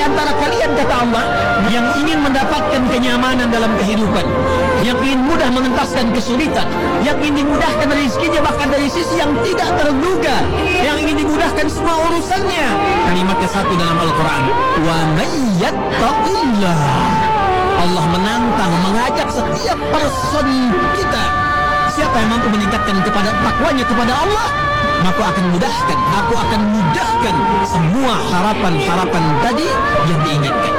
antara kalian, kata Allah, yang ingin mendapatkan kenyamanan dalam kehidupan, yang ingin mudah mengentaskan kesulitan, yang ingin dimudahkan rezekinya bahkan dari sisi yang tidak terduga, yang ingin dimudahkan semua urusannya. Kalimatnya satu dalam Al-Quran, wa may yattaqillah. Allah menantang, mengajak setiap person kita, siapa yang mampu meningkatkan kepada takwanya kepada Allah, maka aku akan mudahkan semua harapan-harapan tadi yang diinginkan.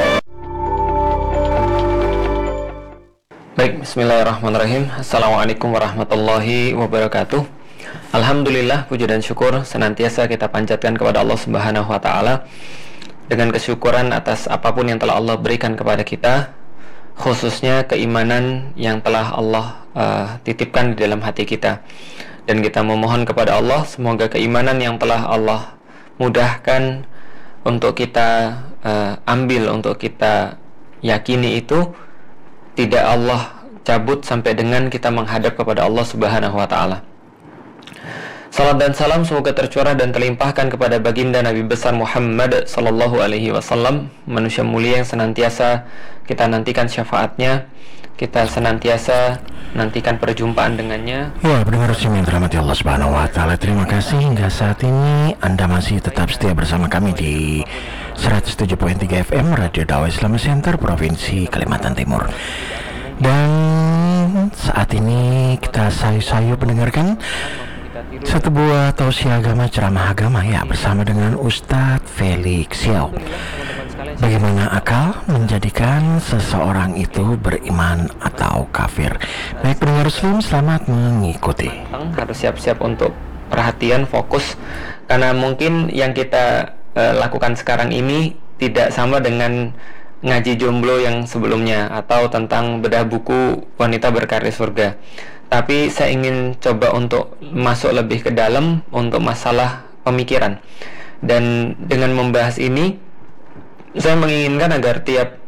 Baik, bismillahirrahmanirrahim. Assalamualaikum warahmatullahi wabarakatuh. Alhamdulillah, puji dan syukur senantiasa kita panjatkan kepada Allah Subhanahu wa taala, dengan kesyukuran atas apapun yang telah Allah berikan kepada kita, khususnya keimanan yang telah Allah titipkan di dalam hati kita. Dan kita memohon kepada Allah, semoga keimanan yang telah Allah mudahkan untuk kita ambil, untuk kita yakini itu, tidak Allah cabut sampai dengan kita menghadap kepada Allah Subhanahu wa taala. Salam dan salam semoga tercurah dan terlimpahkan kepada baginda Nabi besar Muhammad sallallahu alaihi wasallam, manusia mulia yang senantiasa kita nantikan syafaatnya, kita senantiasa nantikan perjumpaan dengannya. Ya, pendengar yang dirahmati Allah Subhanahu wa taala, terima kasih hingga saat ini Anda masih tetap setia bersama kami di 107.3 FM Radio Dakwah Islam Center Provinsi Kalimantan Timur. Dan saat ini kita sayu-sayu mendengarkan satu buah tausiah agama, ceramah agama ya, bersama dengan Ustadz Felix Xiao. Bagaimana akal menjadikan seseorang itu beriman atau kafir? Baik pendengar Muslim, selamat mengikuti. Harus siap-siap untuk perhatian, fokus, karena mungkin yang kita lakukan sekarang ini tidak sama dengan ngaji jomblo yang sebelumnya, atau tentang bedah buku wanita berkarir surga. Tapi saya ingin coba untuk masuk lebih ke dalam untuk masalah pemikiran. Dan dengan membahas ini, saya menginginkan agar tiap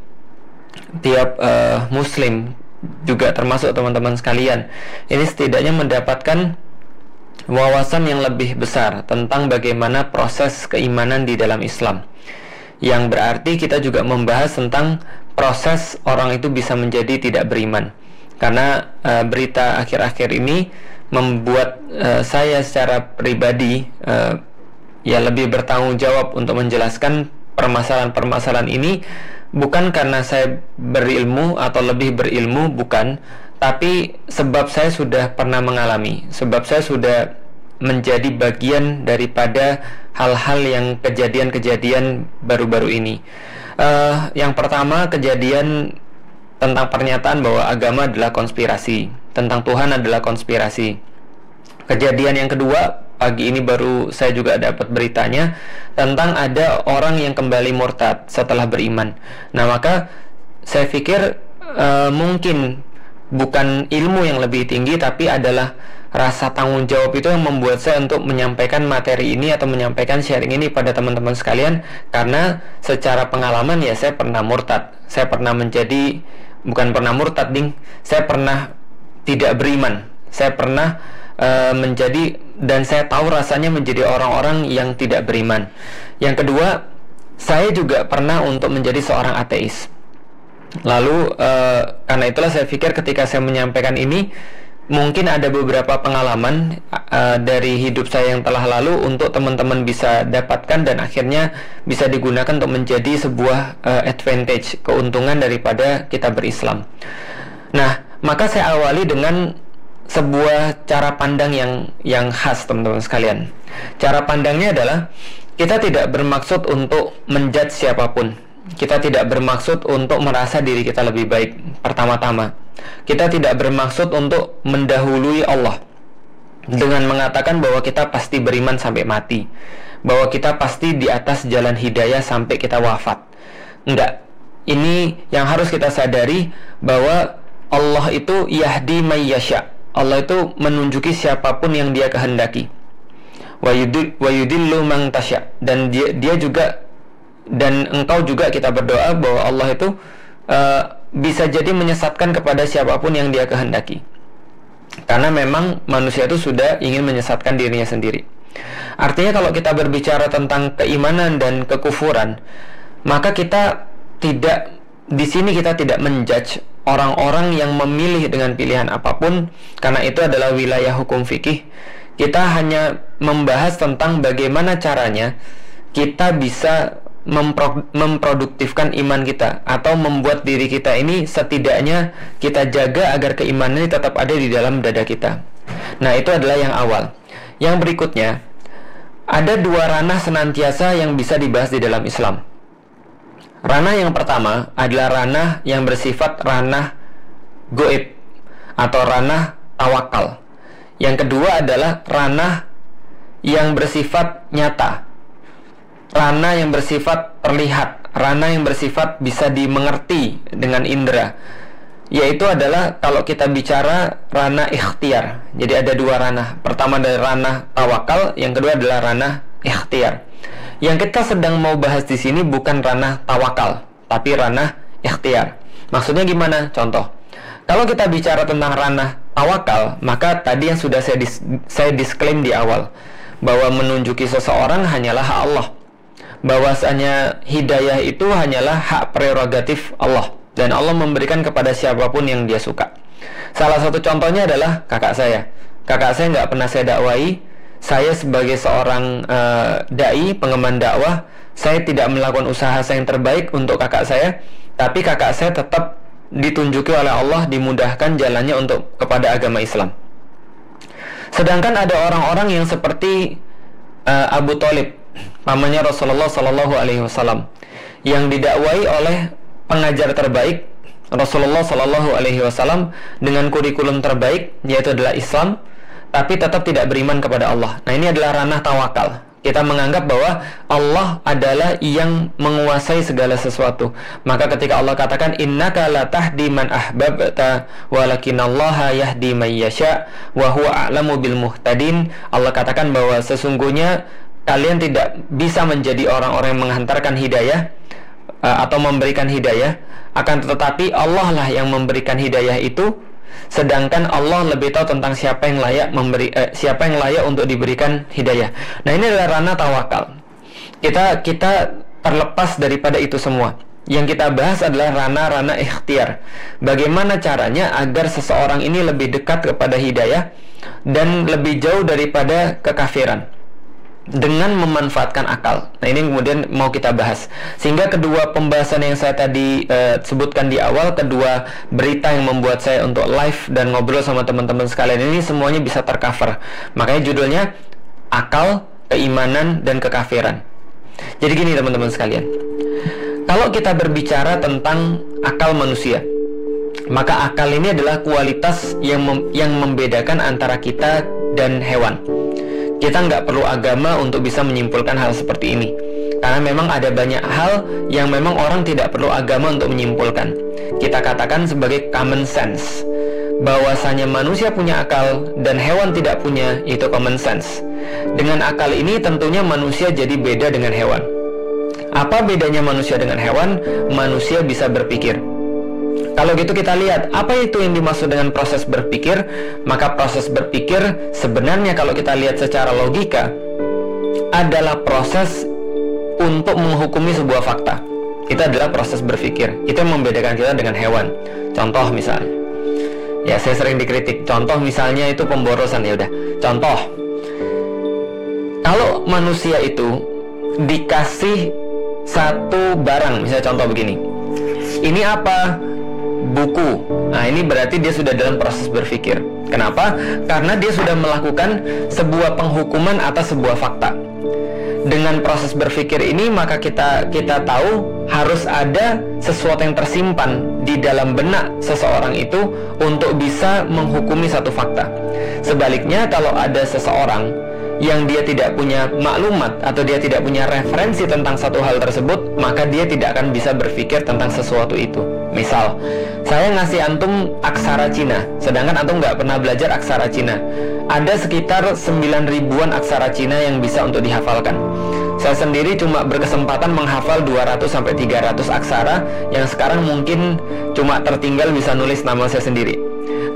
muslim, juga termasuk teman-teman sekalian, ini setidaknya mendapatkan wawasan yang lebih besar tentang bagaimana proses keimanan di dalam Islam. Yang berarti kita juga membahas tentang proses orang itu bisa menjadi tidak beriman. Karena berita akhir-akhir ini membuat saya secara pribadi ya lebih bertanggung jawab untuk menjelaskan permasalahan-permasalahan ini, bukan karena saya berilmu atau lebih berilmu, bukan, tapi sebab saya sudah pernah mengalami, sebab saya sudah menjadi bagian daripada hal-hal yang kejadian-kejadian baru-baru ini. Yang pertama, kejadian tentang pernyataan bahwa agama adalah konspirasi, tentang Tuhan adalah konspirasi. Kejadian yang kedua, pagi ini baru saya juga dapat beritanya tentang ada orang yang kembali murtad setelah beriman. Nah, maka saya pikir mungkin bukan ilmu yang lebih tinggi, tapi adalah rasa tanggung jawab itu yang membuat saya untuk menyampaikan materi ini atau menyampaikan sharing ini pada teman-teman sekalian. Karena secara pengalaman ya, saya pernah murtad, saya pernah menjadi, bukan pernah murtad ding, saya pernah tidak beriman, saya pernah menjadi, dan saya tahu rasanya menjadi orang-orang yang tidak beriman. Yang kedua, saya juga pernah untuk menjadi seorang ateis. Lalu karena itulah saya pikir ketika saya menyampaikan ini, mungkin ada beberapa pengalaman dari hidup saya yang telah lalu untuk teman-teman bisa dapatkan, dan akhirnya bisa digunakan untuk menjadi sebuah advantage, keuntungan daripada kita berislam. Nah, maka saya awali dengan sebuah cara pandang yang khas, teman-teman sekalian. Cara pandangnya adalah, kita tidak bermaksud untuk menjudge siapapun. Kita tidak bermaksud untuk merasa diri kita lebih baik. Pertama-tama, kita tidak bermaksud untuk mendahului Allah dengan mengatakan bahwa kita pasti beriman sampai mati, bahwa kita pasti di atas jalan hidayah sampai kita wafat. Enggak. Ini yang harus kita sadari, bahwa Allah itu yahdi may yasha. Allah itu menunjuki siapapun yang Dia kehendaki. Wa yudillu man tasya. Dan dia juga, dan engkau juga, kita berdoa bahwa Allah itu bisa jadi menyesatkan kepada siapapun yang Dia kehendaki. Karena memang manusia itu sudah ingin menyesatkan dirinya sendiri. Artinya kalau kita berbicara tentang keimanan dan kekufuran, maka kita tidak di sini kita tidak menjudge orang-orang yang memilih dengan pilihan apapun, karena itu adalah wilayah hukum fikih. Kita hanya membahas tentang bagaimana caranya kita bisa memproduktifkan iman kita, atau membuat diri kita ini setidaknya kita jaga agar keimanan ini tetap ada di dalam dada kita. Nah, itu adalah yang awal. Yang berikutnya, ada dua ranah senantiasa yang bisa dibahas di dalam Islam. Ranah yang pertama adalah ranah yang bersifat ranah goib atau ranah tawakal. Yang kedua adalah ranah yang bersifat nyata, ranah yang bersifat terlihat, ranah yang bersifat bisa dimengerti dengan indera, yaitu adalah kalau kita bicara ranah ikhtiar. Jadi ada dua ranah. Pertama adalah ranah tawakal, yang kedua adalah ranah ikhtiar. Yang kita sedang mau bahas di sini bukan ranah tawakal, tapi ranah ikhtiar. Maksudnya gimana? Contoh, kalau kita bicara tentang ranah tawakal, maka tadi yang sudah saya disclaim di awal, bahwa menunjuki seseorang hanyalah hak Allah, bahwasanya hidayah itu hanyalah hak prerogatif Allah, dan Allah memberikan kepada siapapun yang dia suka. Salah satu contohnya adalah kakak saya. Kakak saya nggak pernah saya dakwai. Saya sebagai seorang dai, pengemban dakwah, saya tidak melakukan usaha saya yang terbaik untuk kakak saya, tapi kakak saya tetap ditunjuki oleh Allah, dimudahkan jalannya untuk kepada agama Islam. Sedangkan ada orang-orang yang seperti Abu Thalib, pamannya Rasulullah Sallallahu Alaihi Wasallam, yang didakwai oleh pengajar terbaik Rasulullah Sallallahu Alaihi Wasallam dengan kurikulum terbaik, yaitu adalah Islam, tapi tetap tidak beriman kepada Allah. Nah, ini adalah ranah tawakal. Kita menganggap bahwa Allah adalah yang menguasai segala sesuatu. Maka ketika Allah katakan innaka la tahdi man ahbabta walakinallaha yahdi man yasha wa huwa a'lamu bil muhtadin, Allah katakan bahwa sesungguhnya kalian tidak bisa menjadi orang-orang yang menghantarkan hidayah atau memberikan hidayah, akan tetapi Allah lah yang memberikan hidayah itu, sedangkan Allah lebih tahu tentang siapa yang layak untuk diberikan hidayah. Nah, ini adalah ranah tawakal. Kita terlepas daripada itu semua. Yang kita bahas adalah ranah-ranah ikhtiar. Bagaimana caranya agar seseorang ini lebih dekat kepada hidayah dan lebih jauh daripada kekafiran dengan memanfaatkan akal. Nah, ini kemudian mau kita bahas. Sehingga kedua pembahasan yang saya tadi sebutkan di awal, kedua berita yang membuat saya untuk live dan ngobrol sama teman-teman sekalian ini semuanya bisa tercover. Makanya judulnya akal, keimanan, dan kekafiran. Jadi gini teman-teman sekalian, kalau kita berbicara tentang akal manusia, maka akal ini adalah kualitas yang membedakan antara kita dan hewan. Kita nggak perlu agama untuk bisa menyimpulkan hal seperti ini, karena memang ada banyak hal yang memang orang tidak perlu agama untuk menyimpulkan. Kita katakan sebagai common sense, bahwasanya manusia punya akal dan hewan tidak punya, itu common sense. Dengan akal ini tentunya manusia jadi beda dengan hewan. Apa bedanya manusia dengan hewan? Manusia bisa berpikir. Kalau gitu kita lihat apa itu yang dimaksud dengan proses berpikir. Maka proses berpikir sebenarnya kalau kita lihat secara logika adalah proses untuk menghukumi sebuah fakta. Itu adalah proses berpikir. Itu yang membedakan kita dengan hewan. Contoh misalnya, ya saya sering dikritik, contoh misalnya itu pemborosan. Ya udah, contoh, kalau manusia itu dikasih satu barang, misalnya contoh begini, ini apa? Buku. Nah, ini berarti dia sudah dalam proses berpikir. Kenapa? Karena dia sudah melakukan sebuah penghukuman atas sebuah fakta. Dengan proses berpikir ini, maka kita tahu harus ada sesuatu yang tersimpan di dalam benak seseorang itu untuk bisa menghukumi satu fakta. Sebaliknya, kalau ada seseorang yang dia tidak punya maklumat atau dia tidak punya referensi tentang satu hal tersebut, maka dia tidak akan bisa berpikir tentang sesuatu itu. Misal, saya ngasih antum aksara Cina, sedangkan antum nggak pernah belajar aksara Cina. Ada sekitar 9.000-an aksara Cina yang bisa untuk dihafalkan. Saya sendiri cuma berkesempatan menghafal 200-300 aksara, yang sekarang mungkin cuma tertinggal bisa nulis nama saya sendiri.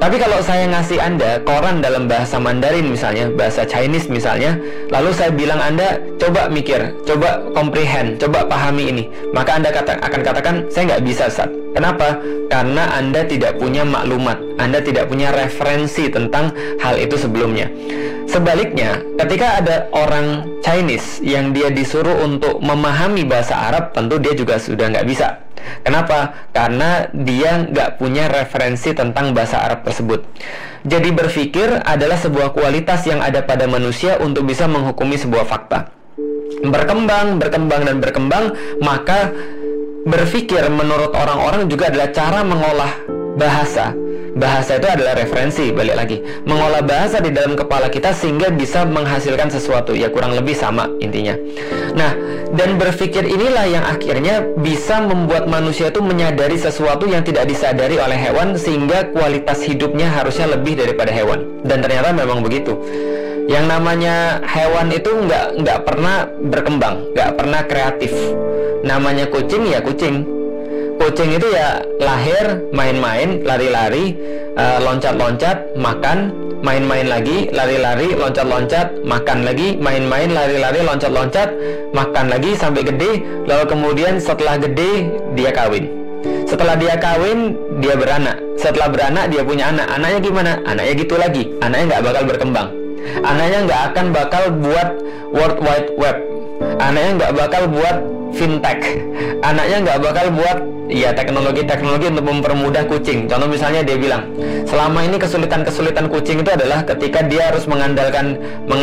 Tapi kalau saya ngasih Anda koran dalam bahasa Mandarin misalnya, bahasa Chinese misalnya, lalu saya bilang Anda coba mikir, coba comprehend, coba pahami ini, maka Anda akan katakan, saya nggak bisa, Ustaz. Kenapa? Karena Anda tidak punya maklumat, Anda tidak punya referensi tentang hal itu sebelumnya. Sebaliknya, ketika ada orang Chinese yang dia disuruh untuk memahami bahasa Arab, tentu dia juga sudah nggak bisa. Kenapa? Karena dia nggak punya referensi tentang bahasa Arab tersebut. Jadi berpikir adalah sebuah kualitas yang ada pada manusia untuk bisa menghukumi sebuah fakta. Berkembang, dan berkembang, maka berpikir menurut orang-orang juga adalah cara mengolah bahasa. Bahasa itu adalah referensi, balik lagi, mengolah bahasa di dalam kepala kita sehingga bisa menghasilkan sesuatu, ya kurang lebih sama intinya. Nah, dan berpikir inilah yang akhirnya bisa membuat manusia itu menyadari sesuatu yang tidak disadari oleh hewan, sehingga kualitas hidupnya harusnya lebih daripada hewan. Dan ternyata memang begitu. Yang namanya hewan itu nggak pernah berkembang, nggak pernah kreatif. Namanya kucing ya kucing. Kucing itu ya lahir, main-main, lari-lari, loncat-loncat, makan, main-main lagi, lari-lari, loncat-loncat, makan lagi, main-main, lari-lari, loncat-loncat, makan lagi sampai gede. Lalu kemudian setelah gede dia kawin. Setelah dia kawin dia beranak. Setelah beranak dia punya anak. Anaknya gimana? Anaknya gitu lagi. Anaknya nggak bakal berkembang. Anaknya nggak akan bakal buat World Wide Web. Anaknya nggak bakal buat fintech. Anaknya nggak bakal buat ya teknologi untuk mempermudah kucing. Contoh misalnya dia bilang, selama ini kesulitan kucing itu adalah ketika dia harus mengandalkan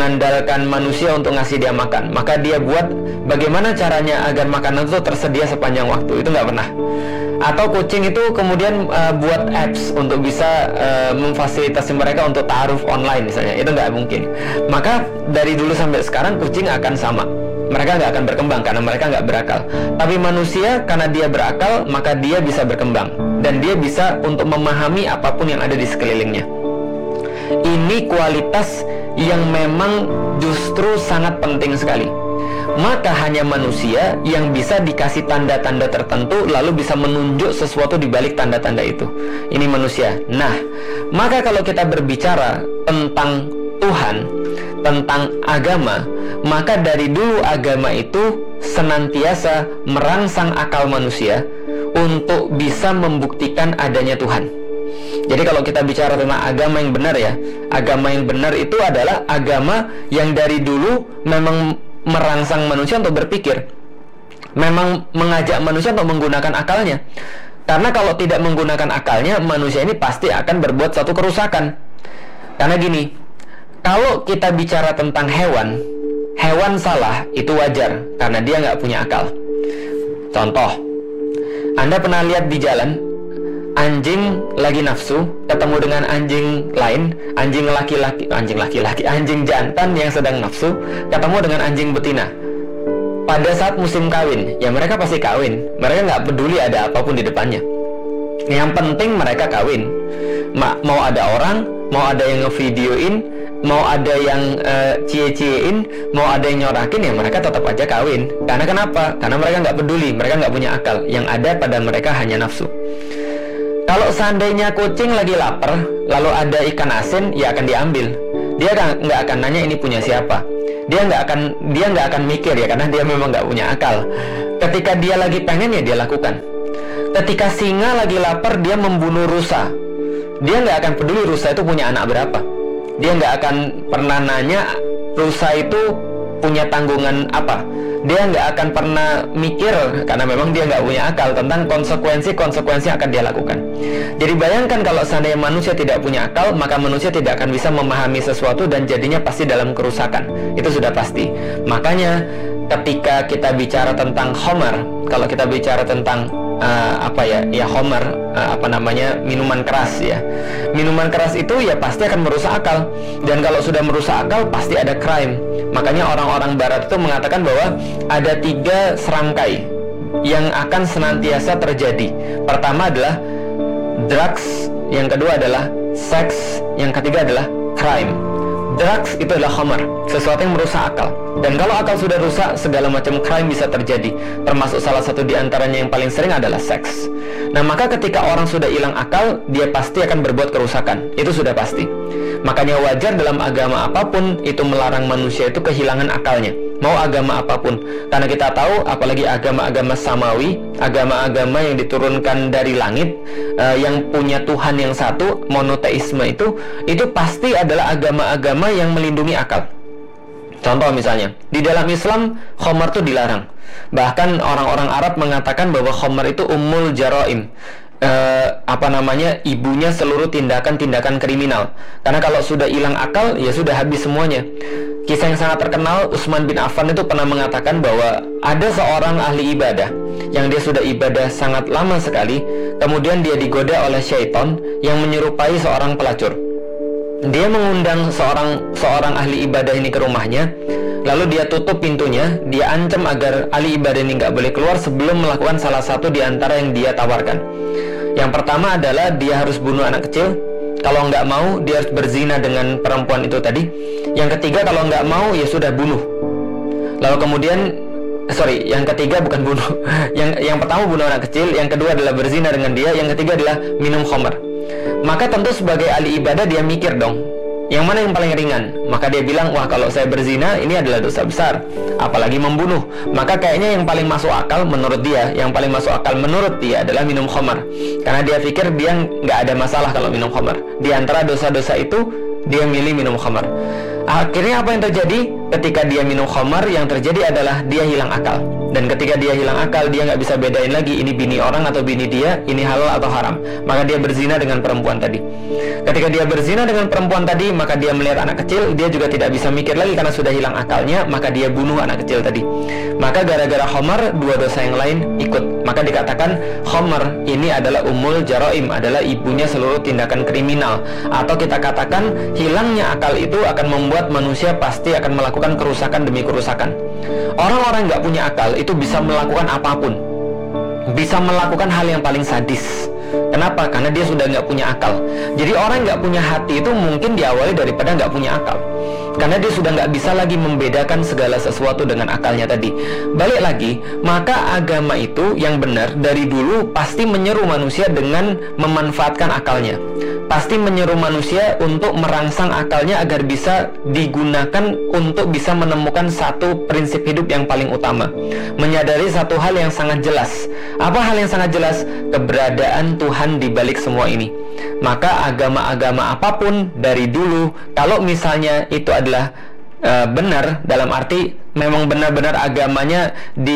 manusia untuk ngasih dia makan. Maka dia buat bagaimana caranya agar makanan itu tersedia sepanjang waktu. Itu nggak pernah. Atau kucing itu kemudian buat apps untuk bisa memfasilitasi mereka untuk ta'aruf online misalnya. Itu nggak mungkin. Maka dari dulu sampai sekarang kucing akan sama. Mereka nggak akan berkembang karena mereka nggak berakal. Tapi manusia karena dia berakal, maka dia bisa berkembang. Dan dia bisa untuk memahami apapun yang ada di sekelilingnya. Ini kualitas yang memang justru sangat penting sekali. Maka hanya manusia yang bisa dikasih tanda-tanda tertentu, lalu bisa menunjuk sesuatu di balik tanda-tanda itu. Ini manusia. Nah, maka kalau kita berbicara tentang Tuhan, tentang agama, maka dari dulu agama itu senantiasa merangsang akal manusia untuk bisa membuktikan adanya Tuhan. Jadi kalau kita bicara tentang agama yang benar ya, agama yang benar itu adalah agama yang dari dulu memang merangsang manusia untuk berpikir, memang mengajak manusia untuk menggunakan akalnya. Karena kalau tidak menggunakan akalnya, manusia ini pasti akan berbuat suatu kerusakan. Karena gini, kalau kita bicara tentang hewan salah itu wajar karena dia nggak punya akal. Contoh, Anda pernah lihat di jalan anjing lagi nafsu ketemu dengan anjing lain, anjing jantan yang sedang nafsu ketemu dengan anjing betina. Pada saat musim kawin, ya mereka pasti kawin. Mereka nggak peduli ada apapun di depannya. Yang penting mereka kawin. Mau ada orang, mau ada yang ngevideoin, mau ada yang cie-ciein, mau ada yang nyorakin, ya mereka tetap aja kawin. Karena kenapa? Karena mereka nggak peduli, mereka nggak punya akal. Yang ada pada mereka hanya nafsu. Kalau seandainya kucing lagi lapar, lalu ada ikan asin, ya akan diambil. Dia nggak akan nanya ini punya siapa. Dia nggak akan mikir ya, karena dia memang nggak punya akal. Ketika dia lagi pengen, ya dia lakukan. Ketika singa lagi lapar, dia membunuh rusa. Dia nggak akan peduli rusa itu punya anak berapa. Dia nggak akan pernah nanya rusa itu punya tanggungan apa. Dia nggak akan pernah mikir, karena memang dia nggak punya akal tentang konsekuensi yang akan dia lakukan. Jadi bayangkan kalau seandainya manusia tidak punya akal, maka manusia tidak akan bisa memahami sesuatu dan jadinya pasti dalam kerusakan. Itu sudah pasti. Makanya ketika kita bicara tentang Homer, kalau kita bicara tentang Homer, minuman keras ya. Minuman keras itu ya pasti akan merusak akal. Dan kalau sudah merusak akal, pasti ada crime. Makanya orang-orang barat itu mengatakan bahwa ada 3 serangkai yang akan senantiasa terjadi. Pertama adalah drugs, yang kedua adalah seks, yang ketiga adalah crime. Drugs itu adalah Homer, sesuatu yang merusak akal. Dan kalau akal sudah rusak, segala macam crime bisa terjadi. Termasuk salah satu di antaranya yang paling sering adalah seks. Nah, maka ketika orang sudah hilang akal, dia pasti akan berbuat kerusakan. Itu sudah pasti. Makanya wajar dalam agama apapun itu melarang manusia itu kehilangan akalnya, mau agama apapun. Karena kita tahu, apalagi agama-agama samawi, agama-agama yang diturunkan dari langit, yang punya Tuhan yang satu, monoteisme itu pasti adalah agama-agama yang melindungi akal. Contoh misalnya, di dalam Islam khamar itu dilarang. Bahkan orang-orang Arab mengatakan bahwa khamar itu ummul jaraim, ibunya seluruh tindakan-tindakan kriminal. Karena kalau sudah hilang akal, ya sudah habis semuanya. Kisah yang sangat terkenal, Utsman bin Affan itu pernah mengatakan bahwa ada seorang ahli ibadah yang dia sudah ibadah sangat lama sekali, kemudian dia digoda oleh syaitan yang menyerupai seorang pelacur. Dia mengundang seorang ahli ibadah ini ke rumahnya, lalu dia tutup pintunya, dia ancam agar ahli ibadah ini nggak boleh keluar sebelum melakukan salah satu di antara yang dia tawarkan. Yang pertama adalah dia harus bunuh anak kecil. Kalau nggak mau, dia harus berzina dengan perempuan itu tadi. Yang ketiga, kalau nggak mau, ya sudah bunuh. Lalu kemudian, yang ketiga bukan bunuh. Yang pertama bunuh anak kecil, yang kedua adalah berzina dengan dia, yang ketiga adalah minum khamar. Maka tentu sebagai ahli ibadah dia mikir dong, yang mana yang paling ringan? Maka dia bilang, wah kalau saya berzina ini adalah dosa besar, apalagi membunuh. Maka kayaknya yang paling masuk akal menurut dia, adalah minum khamar. Karena dia pikir dia nggak ada masalah kalau minum khamar. Di antara dosa-dosa itu, dia milih minum khamar. Akhirnya apa yang terjadi? Ketika dia minum khamar, yang terjadi adalah dia hilang akal. Dan ketika dia hilang akal, dia nggak bisa bedain lagi ini bini orang atau bini dia, ini halal atau haram. Maka dia berzina dengan perempuan tadi. Ketika dia berzina dengan perempuan tadi, maka dia melihat anak kecil, dia juga tidak bisa mikir lagi karena sudah hilang akalnya, maka dia bunuh anak kecil tadi. Maka gara-gara khamar, dua dosa yang lain ikut. Maka dikatakan khamar ini adalah ummul jaraim, adalah ibunya seluruh tindakan kriminal. Atau kita katakan hilangnya akal itu akan membuat manusia pasti akan melakukan kerusakan demi kerusakan. Orang-orang nggak punya akal itu bisa melakukan apapun, bisa melakukan hal yang paling sadis. Kenapa? Karena dia sudah nggak punya akal. Jadi orang nggak punya hati itu mungkin diawali daripada nggak punya akal, karena dia sudah nggak bisa lagi membedakan segala sesuatu dengan akalnya tadi. Balik lagi, maka agama itu yang benar dari dulu pasti menyeru manusia dengan memanfaatkan akalnya. Pasti menyeru manusia untuk merangsang akalnya agar bisa digunakan untuk bisa menemukan satu prinsip hidup yang paling utama. Menyadari satu hal yang sangat jelas. Apa hal yang sangat jelas? Keberadaan Tuhan di balik semua ini. Maka agama-agama apapun dari dulu, kalau misalnya itu adalah benar, dalam arti memang benar-benar agamanya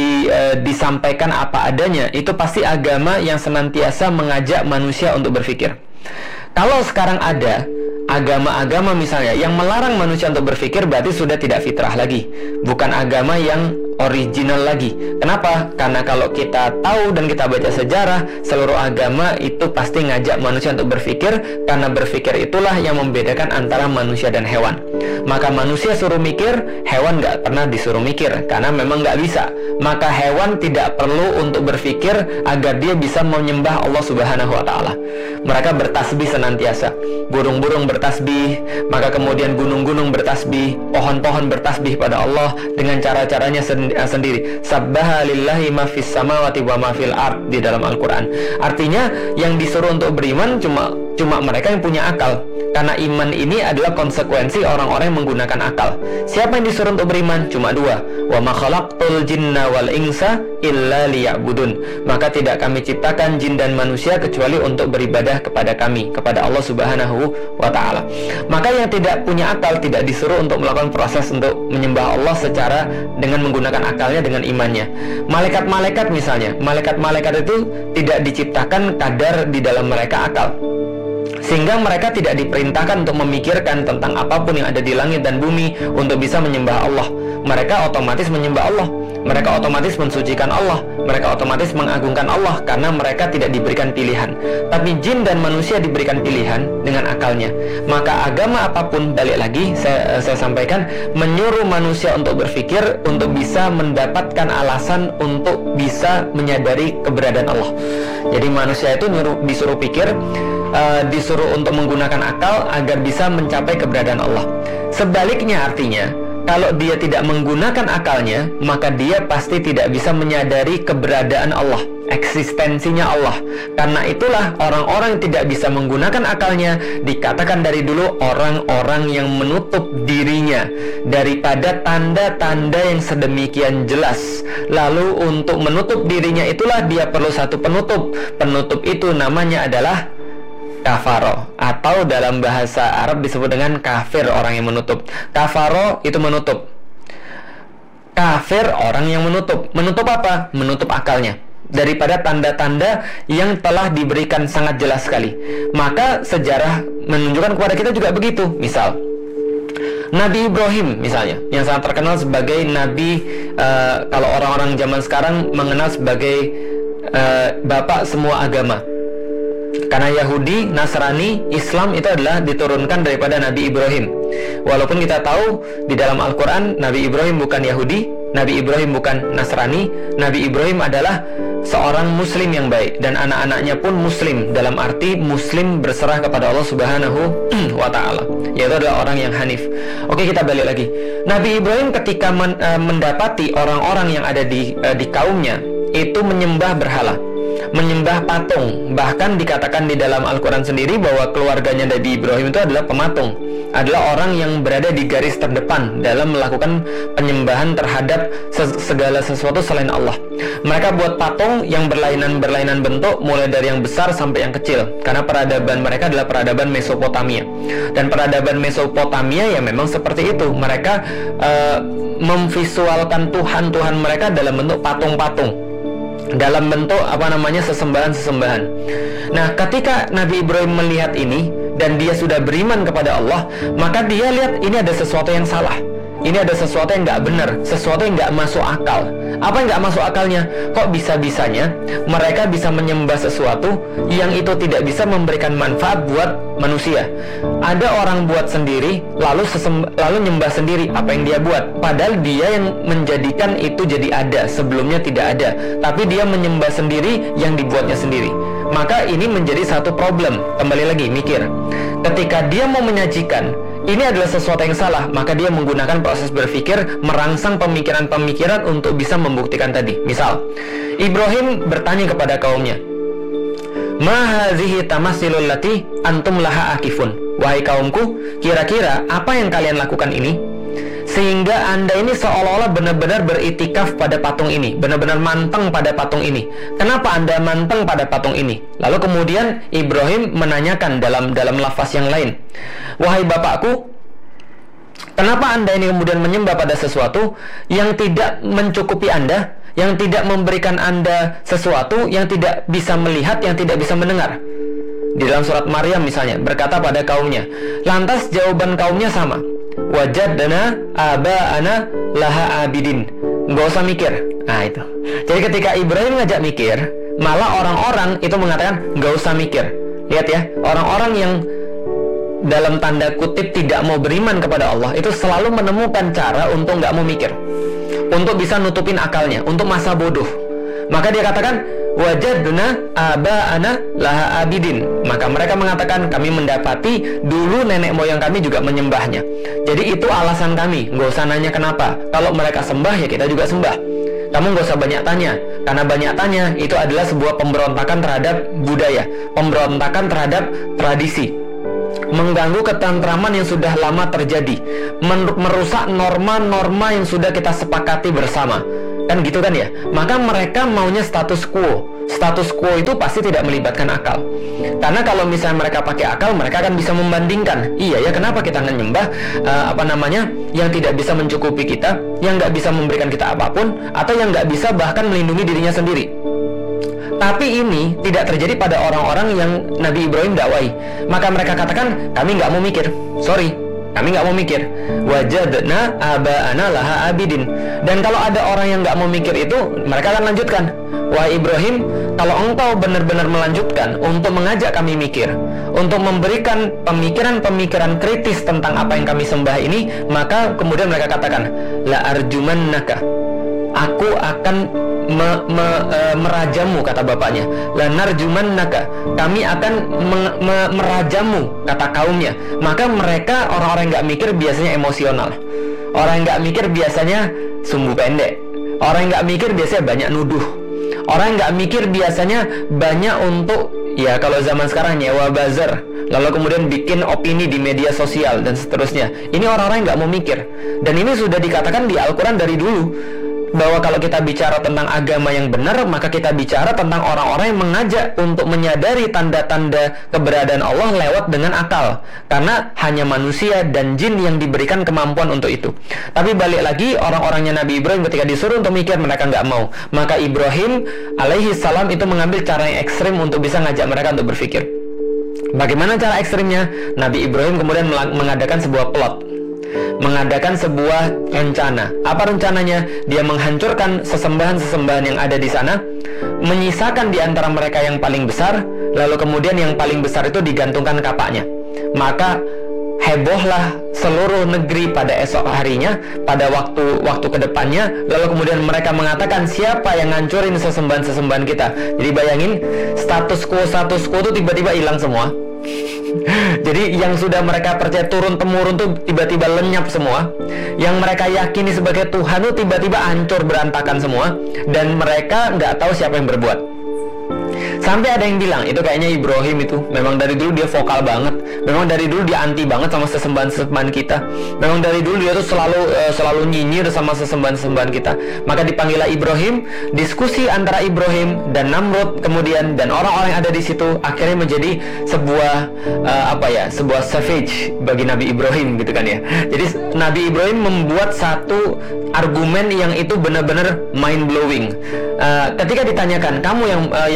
disampaikan apa adanya, itu pasti agama yang senantiasa mengajak manusia untuk berpikir. Kalau sekarang ada agama-agama misalnya yang melarang manusia untuk berpikir, berarti sudah tidak fitrah lagi, bukan agama yang original lagi. Kenapa? Karena kalau kita tahu dan kita baca sejarah, seluruh agama itu pasti ngajak manusia untuk berpikir, karena berpikir itulah yang membedakan antara manusia dan hewan. Maka manusia suruh mikir, hewan nggak pernah disuruh mikir, karena memang nggak bisa. Maka hewan tidak perlu untuk berpikir agar dia bisa menyembah Allah Subhanahu wa Ta'ala. Mereka bertasbih senantiasa, burung-burung bertasbih, maka kemudian gunung-gunung bertasbih, pohon-pohon bertasbih pada Allah dengan cara-caranya sendiri. Sabbaha lillahi ma fis samawati wa ma fil ard di dalam Al-Qur'an. Artinya yang disuruh untuk beriman cuma mereka yang punya akal. Karena iman ini adalah konsekuensi orang-orang yang menggunakan akal. Siapa yang disuruh untuk beriman? Cuma dua. Wa ma khalaqtul jinna wal insa illa liya'budun. Maka tidak kami ciptakan jin dan manusia kecuali untuk beribadah kepada kami, kepada Allah Subhanahu wa Ta'ala. Maka yang tidak punya akal tidak disuruh untuk melakukan proses untuk menyembah Allah secara dengan menggunakan akalnya, dengan imannya. Malaikat-malaikat misalnya, malaikat-malaikat itu tidak diciptakan kadar di dalam mereka akal, sehingga mereka tidak diperintahkan untuk memikirkan tentang apapun yang ada di langit dan bumi untuk bisa menyembah Allah. Mereka otomatis menyembah Allah, mereka otomatis mensucikan Allah, mereka otomatis mengagungkan Allah, karena mereka tidak diberikan pilihan. Tapi jin dan manusia diberikan pilihan dengan akalnya. Maka agama apapun, balik lagi saya sampaikan, menyuruh manusia untuk berpikir, untuk bisa mendapatkan alasan untuk bisa menyadari keberadaan Allah. Jadi manusia itu disuruh pikir, disuruh untuk menggunakan akal agar bisa mencapai keberadaan Allah. Sebaliknya artinya, kalau dia tidak menggunakan akalnya, maka dia pasti tidak bisa menyadari keberadaan Allah, eksistensinya Allah. Karena itulah orang-orang yang tidak bisa menggunakan akalnya dikatakan dari dulu orang-orang yang menutup dirinya daripada tanda-tanda yang sedemikian jelas. Lalu untuk menutup dirinya itulah dia perlu satu penutup. Penutup itu namanya adalah kafaro, atau dalam bahasa Arab disebut dengan kafir, orang yang menutup. Kafaro itu menutup. Kafir orang yang menutup. Menutup apa? Menutup akalnya daripada tanda-tanda yang telah diberikan sangat jelas sekali. Maka sejarah menunjukkan kepada kita juga begitu. Misal Nabi Ibrahim misalnya, yang sangat terkenal sebagai nabi, kalau orang-orang zaman sekarang mengenal sebagai bapak semua agama. Karena Yahudi, Nasrani, Islam itu adalah diturunkan daripada Nabi Ibrahim. Walaupun kita tahu di dalam Al-Quran Nabi Ibrahim bukan Yahudi, Nabi Ibrahim bukan Nasrani. Nabi Ibrahim adalah seorang muslim yang baik, dan anak-anaknya pun muslim, dalam arti muslim berserah kepada Allah Subhanahu wa ta'ala, yaitu adalah orang yang hanif. Oke, kita balik lagi. Nabi Ibrahim ketika mendapati orang-orang yang ada di kaumnya itu menyembah berhala, menyembah patung. Bahkan dikatakan di dalam Al-Quran sendiri bahwa keluarganya Nabi Ibrahim itu adalah pematung, adalah orang yang berada di garis terdepan dalam melakukan penyembahan terhadap segala sesuatu selain Allah. Mereka buat patung yang berlainan-berlainan bentuk, mulai dari yang besar sampai yang kecil, karena peradaban mereka adalah peradaban Mesopotamia. Dan peradaban Mesopotamia ya memang seperti itu. Mereka memvisualkan Tuhan-Tuhan mereka dalam bentuk patung-patung, dalam bentuk sesembahan-sesembahan. Nah, ketika Nabi Ibrahim melihat ini dan dia sudah beriman kepada Allah, maka dia lihat ini ada sesuatu yang salah, ini ada sesuatu yang nggak benar, sesuatu yang nggak masuk akal. Apa yang nggak masuk akalnya? Kok bisa-bisanya mereka bisa menyembah sesuatu yang itu tidak bisa memberikan manfaat buat manusia? Ada orang buat sendiri, lalu nyembah sendiri apa yang dia buat, padahal dia yang menjadikan itu jadi ada, sebelumnya tidak ada, tapi dia menyembah sendiri yang dibuatnya sendiri. Maka ini menjadi satu problem. Kembali lagi mikir, ketika dia mau menyajikan ini adalah sesuatu yang salah, maka dia menggunakan proses berpikir, merangsang pemikiran-pemikiran untuk bisa membuktikan tadi. Misal, Ibrahim bertanya kepada kaumnya, "Ma hazihi tamasilul lati antum laha akifun?" Wahai kaumku, kira-kira apa yang kalian lakukan ini sehingga anda ini seolah-olah benar-benar beritikaf pada patung ini, benar-benar manteng pada patung ini? Kenapa anda manteng pada patung ini? Lalu kemudian Ibrahim menanyakan dalam lafaz yang lain, "Wahai bapakku, kenapa anda ini kemudian menyembah pada sesuatu yang tidak mencukupi anda, yang tidak memberikan anda sesuatu, yang tidak bisa melihat, yang tidak bisa mendengar?" Di dalam surat Maryam misalnya berkata pada kaumnya. Lantas jawaban kaumnya sama, "Wajadna aba'ana laha abidin." Nggak usah mikir. Nah itu. Jadi ketika Ibrahim ngajak mikir, malah orang-orang itu mengatakan nggak usah mikir. Lihat ya, orang-orang yang dalam tanda kutip tidak mau beriman kepada Allah itu selalu menemukan cara untuk nggak mau mikir, untuk bisa nutupin akalnya, untuk masa bodoh. Maka dia katakan, "Wajadna aba'ana laha abidin." Maka mereka mengatakan, kami mendapati dulu nenek moyang kami juga menyembahnya. Jadi itu alasan kami, nggak usah nanya kenapa. Kalau mereka sembah ya kita juga sembah. Kamu nggak usah banyak tanya, karena banyak tanya itu adalah sebuah pemberontakan terhadap budaya, pemberontakan terhadap tradisi, mengganggu ketentraman yang sudah lama terjadi, merusak norma-norma yang sudah kita sepakati bersama. Kan gitu kan ya? Maka mereka maunya status quo. Status quo itu pasti tidak melibatkan akal. Karena kalau misalnya mereka pakai akal, mereka akan bisa membandingkan. Iya ya, kenapa kita nyembah yang tidak bisa mencukupi kita, yang nggak bisa memberikan kita apapun, atau yang nggak bisa bahkan melindungi dirinya sendiri. Tapi ini tidak terjadi pada orang-orang yang Nabi Ibrahim dakwai. Maka mereka katakan, kami nggak mau mikir. Sorry, kami nggak mau mikir. Wajadna aba'ana laha abidin. Dan kalau ada orang yang nggak mau mikir itu, mereka akan lanjutkan. Wahai Ibrahim, kalau engkau benar-benar melanjutkan untuk mengajak kami mikir, untuk memberikan pemikiran-pemikiran kritis tentang apa yang kami sembah ini, maka kemudian mereka katakan, la arjumannaka, aku akan merajamu, kata bapaknya. La narjumannaka, kami akan merajamu, kata kaumnya. Maka mereka orang-orang yang nggak mikir biasanya emosional. Orang yang nggak mikir biasanya sumbu pendek. Orang yang nggak mikir biasanya banyak nuduh. Orang yang nggak mikir biasanya banyak untuk, ya kalau zaman sekarang nyewa buzzer, lalu kemudian bikin opini di media sosial dan seterusnya. Ini orang-orang yang nggak mau mikir. Dan ini sudah dikatakan di Al-Quran dari dulu, bahwa kalau kita bicara tentang agama yang benar, maka kita bicara tentang orang-orang yang mengajak untuk menyadari tanda-tanda keberadaan Allah lewat dengan akal. Karena hanya manusia dan jin yang diberikan kemampuan untuk itu. Tapi balik lagi, orang-orangnya Nabi Ibrahim ketika disuruh untuk mikir, mereka nggak mau. Maka Ibrahim alaihi salam itu mengambil cara yang ekstrim untuk bisa ngajak mereka untuk berpikir. Bagaimana cara ekstrimnya? Nabi Ibrahim kemudian mengadakan sebuah plot, mengadakan sebuah rencana. Apa rencananya? Dia menghancurkan sesembahan-sesembahan yang ada di sana, menyisakan di antara mereka yang paling besar, lalu kemudian yang paling besar itu digantungkan kapaknya. Maka hebohlah seluruh negeri pada esok harinya, pada waktu kedepannya. Lalu kemudian mereka mengatakan, siapa yang ngancurin sesembahan-sesembahan kita? Jadi bayangin, status quo itu tiba-tiba hilang semua. Jadi yang sudah mereka percaya turun-temurun tuh tiba-tiba lenyap semua. Yang mereka yakini sebagai Tuhan tuh tiba-tiba hancur berantakan semua. Dan mereka nggak tahu siapa yang berbuat. Sampai ada yang bilang, itu kayaknya Ibrahim itu memang dari dulu dia vokal banget. Memang dari dulu dia anti banget sama sesembahan-sesembahan kita. Memang dari dulu dia tuh selalu nyinyir sama sesembahan-sesembahan kita. Maka dipanggillah Ibrahim. Diskusi antara Ibrahim dan Namrud kemudian, dan orang-orang yang ada di situ, akhirnya menjadi sebuah sebuah savage bagi Nabi Ibrahim gitu kan ya. Jadi Nabi Ibrahim membuat satu argumen yang itu benar-benar mind blowing. Ketika ditanyakan, kamu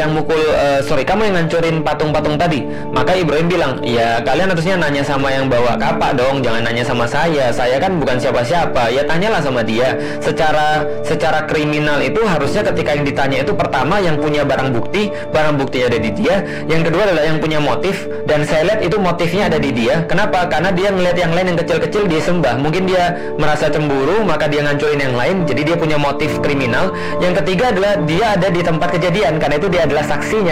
yang ngancurin patung-patung tadi, maka Ibrahim bilang, ya kalian harusnya nanya sama yang bawa kapak dong, jangan nanya sama saya kan bukan siapa-siapa. Ya tanyalah sama dia. Secara kriminal itu harusnya ketika yang ditanya itu, pertama yang punya barang buktinya ada di dia. Yang kedua adalah yang punya motif, dan saya lihat itu motifnya ada di dia. Kenapa? Karena dia ngelihat yang lain yang kecil-kecil dia sembah. Mungkin dia merasa cemburu, maka dia ngancurin yang lain. Jadi dia punya motif kriminal. Yang ketiga adalah dia ada di tempat kejadian, karena itu dia adalah saksinya.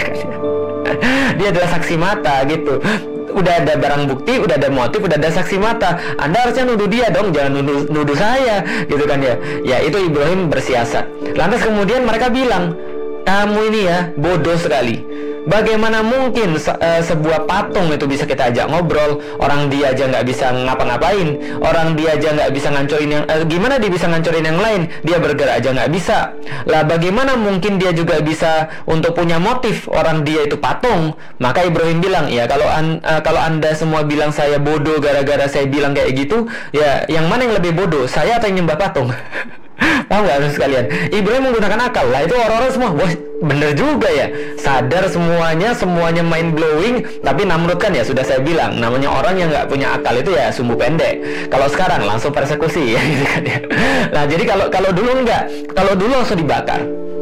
Dia adalah saksi mata gitu. Udah ada barang bukti, udah ada motif, udah ada saksi mata. Anda harusnya nuduh dia dong, jangan nuduh saya gitu kan ya. Ya itu Ibrahim bersiasat. Lantas kemudian mereka bilang, kamu ini ya bodoh sekali. Bagaimana mungkin sebuah patung itu bisa kita ajak ngobrol? Orang dia aja nggak bisa ngapa-ngapain. Orang dia aja nggak bisa ngancurin yang gimana dia bisa ngancurin yang lain? Dia bergerak aja nggak bisa. Lah bagaimana mungkin dia juga bisa untuk punya motif? Orang dia itu patung. Maka Ibrahim bilang, ya kalau anda semua bilang saya bodoh gara-gara saya bilang kayak gitu, ya yang mana yang lebih bodoh? Saya atau yang nyembah patung? Tahu nggak harus sekalian? Ibrahim menggunakan akal. Lah itu orang-orang semua, wah bener juga ya, sadar semuanya mind blowing. Tapi Namrud kan ya sudah saya bilang, namanya orang yang nggak punya akal itu ya sumbu pendek. Kalau sekarang langsung persekusi ya gitu kan ya. Nah jadi kalau dulu enggak, kalau dulu langsung dibakar.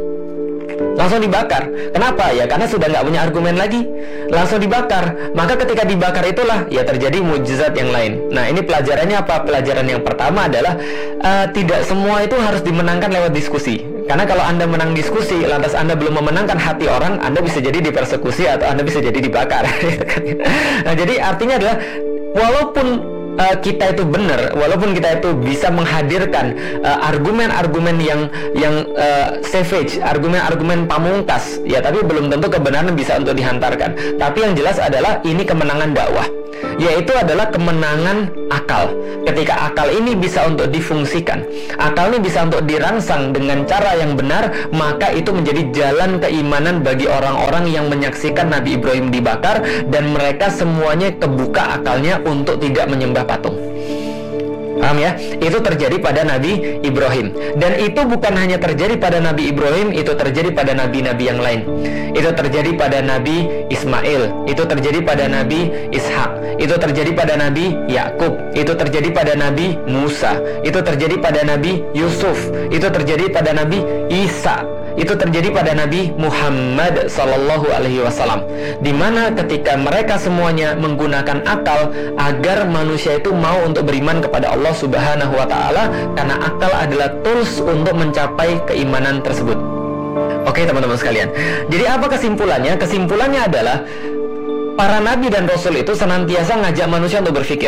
Kenapa? Ya karena sudah nggak punya argumen lagi, langsung dibakar. Maka ketika dibakar itulah ya terjadi mukjizat yang lain. Nah ini pelajarannya apa? Pelajaran yang pertama adalah tidak semua itu harus dimenangkan lewat diskusi. Karena kalau anda menang diskusi, lantas anda belum memenangkan hati orang, anda bisa jadi dipersekusi atau anda bisa jadi dibakar. Nah jadi artinya adalah walaupun kita itu benar, walaupun kita itu bisa menghadirkan argumen-argumen yang savage, argumen-argumen pamungkas, ya tapi belum tentu kebenaran bisa untuk dihantarkan. Tapi yang jelas adalah ini kemenangan dakwah, yaitu adalah kemenangan akal. Ketika akal ini bisa untuk difungsikan, akal ini bisa untuk dirangsang dengan cara yang benar, maka itu menjadi jalan keimanan bagi orang-orang yang menyaksikan Nabi Ibrahim dibakar, dan mereka semuanya kebuka akalnya untuk tidak menyembah patung. Paham ya? Itu terjadi pada Nabi Ibrahim. Dan itu bukan hanya terjadi pada Nabi Ibrahim, itu terjadi pada nabi-nabi yang lain. Itu terjadi pada Nabi Ismail, itu terjadi pada Nabi Ishak, itu terjadi pada Nabi Yakub, itu terjadi pada Nabi Musa, itu terjadi pada Nabi Yusuf, itu terjadi pada Nabi Isa, itu terjadi pada Nabi Muhammad Sallallahu Alaihi Wasallam, di mana ketika mereka semuanya menggunakan akal agar manusia itu mau untuk beriman kepada Allah Subhanahu Wa Taala, karena akal adalah tools untuk mencapai keimanan tersebut. Oke teman-teman sekalian, jadi apa kesimpulannya? Kesimpulannya adalah para nabi dan rasul itu senantiasa ngajak manusia untuk berpikir.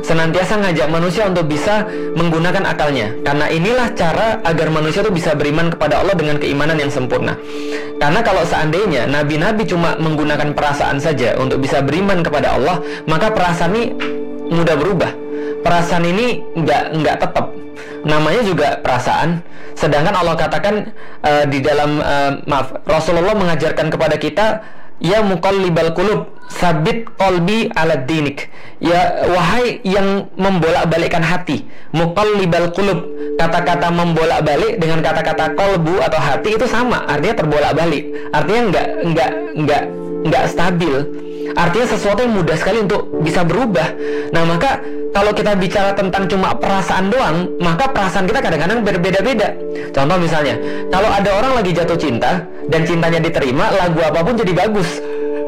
senantiasa ngajak manusia untuk bisa menggunakan akalnya. Karena inilah cara agar manusia itu bisa beriman kepada Allah dengan keimanan yang sempurna. Karena kalau seandainya nabi-nabi cuma menggunakan perasaan saja untuk bisa beriman kepada Allah, maka perasaan ini mudah berubah. Perasaan ini nggak tetap. Namanya juga perasaan. Sedangkan Allah katakan di dalam Rasulullah mengajarkan kepada kita, ya muqallibal qulub, sabit qalbi ala dinik. Ya wahai yang membolak-balikkan hati, muqallibal qulub. Kata-kata membolak-balik dengan kata-kata qalbu atau hati itu sama, artinya terbolak-balik. Artinya nggak stabil. Artinya sesuatu yang mudah sekali untuk bisa berubah. Nah, maka kalau kita bicara tentang cuma perasaan doang, maka perasaan kita kadang-kadang berbeda-beda. Contoh misalnya, kalau ada orang lagi jatuh cinta dan cintanya diterima, lagu apapun jadi bagus.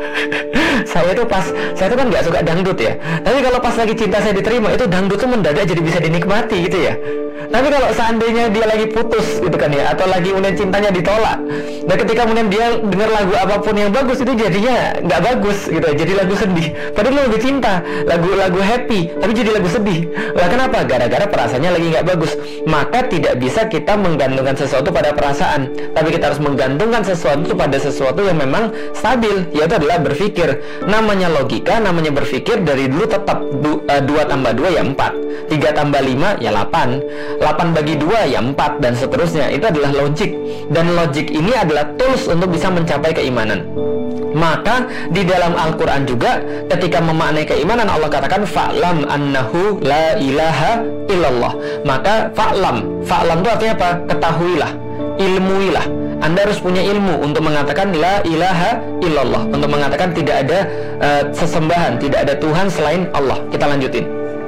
Saya itu kan nggak suka dangdut ya. Tapi kalau pas lagi cinta saya diterima, itu dangdut tuh mendadak jadi bisa dinikmati gitu ya. Tapi kalau seandainya dia lagi putus gitu kan ya, atau lagi kemudian cintanya ditolak, dan ketika kemudian dia dengar lagu apapun yang bagus, itu jadinya nggak bagus gitu, jadi lagu sedih. Padahal lagu cinta, lagu happy, tapi jadi lagu sedih. Lah kenapa? Gara-gara perasaannya lagi nggak bagus. Maka tidak bisa kita menggantungkan sesuatu pada perasaan, tapi kita harus menggantungkan sesuatu pada sesuatu yang memang stabil, yaitu adalah berpikir. Namanya logika, namanya berpikir dari dulu tetap 2 tambah 2 ya 4, 3 tambah 5 ya 8, 8 bagi 2 ya 4, dan seterusnya. Itu adalah logik. Dan logik ini adalah tools untuk bisa mencapai keimanan. Maka di dalam Al-Quran juga ketika memaknai keimanan, Allah katakan fa'lam annahu la ilaha illallah. Maka fa'lam itu artinya apa? Ketahuilah, ilmuilah. Anda harus punya ilmu untuk mengatakan la ilaha illallah, untuk mengatakan tidak ada sesembahan, tidak ada Tuhan selain Allah. Kita lanjutin.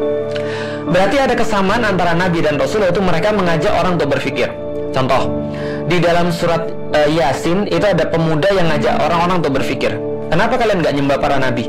Berarti ada kesamaan antara Nabi dan Rasul, yaitu mereka mengajak orang untuk berpikir. Contoh, di dalam surat Yasin itu ada pemuda yang ngajak orang-orang untuk berpikir. Kenapa kalian nggak nyembah para nabi?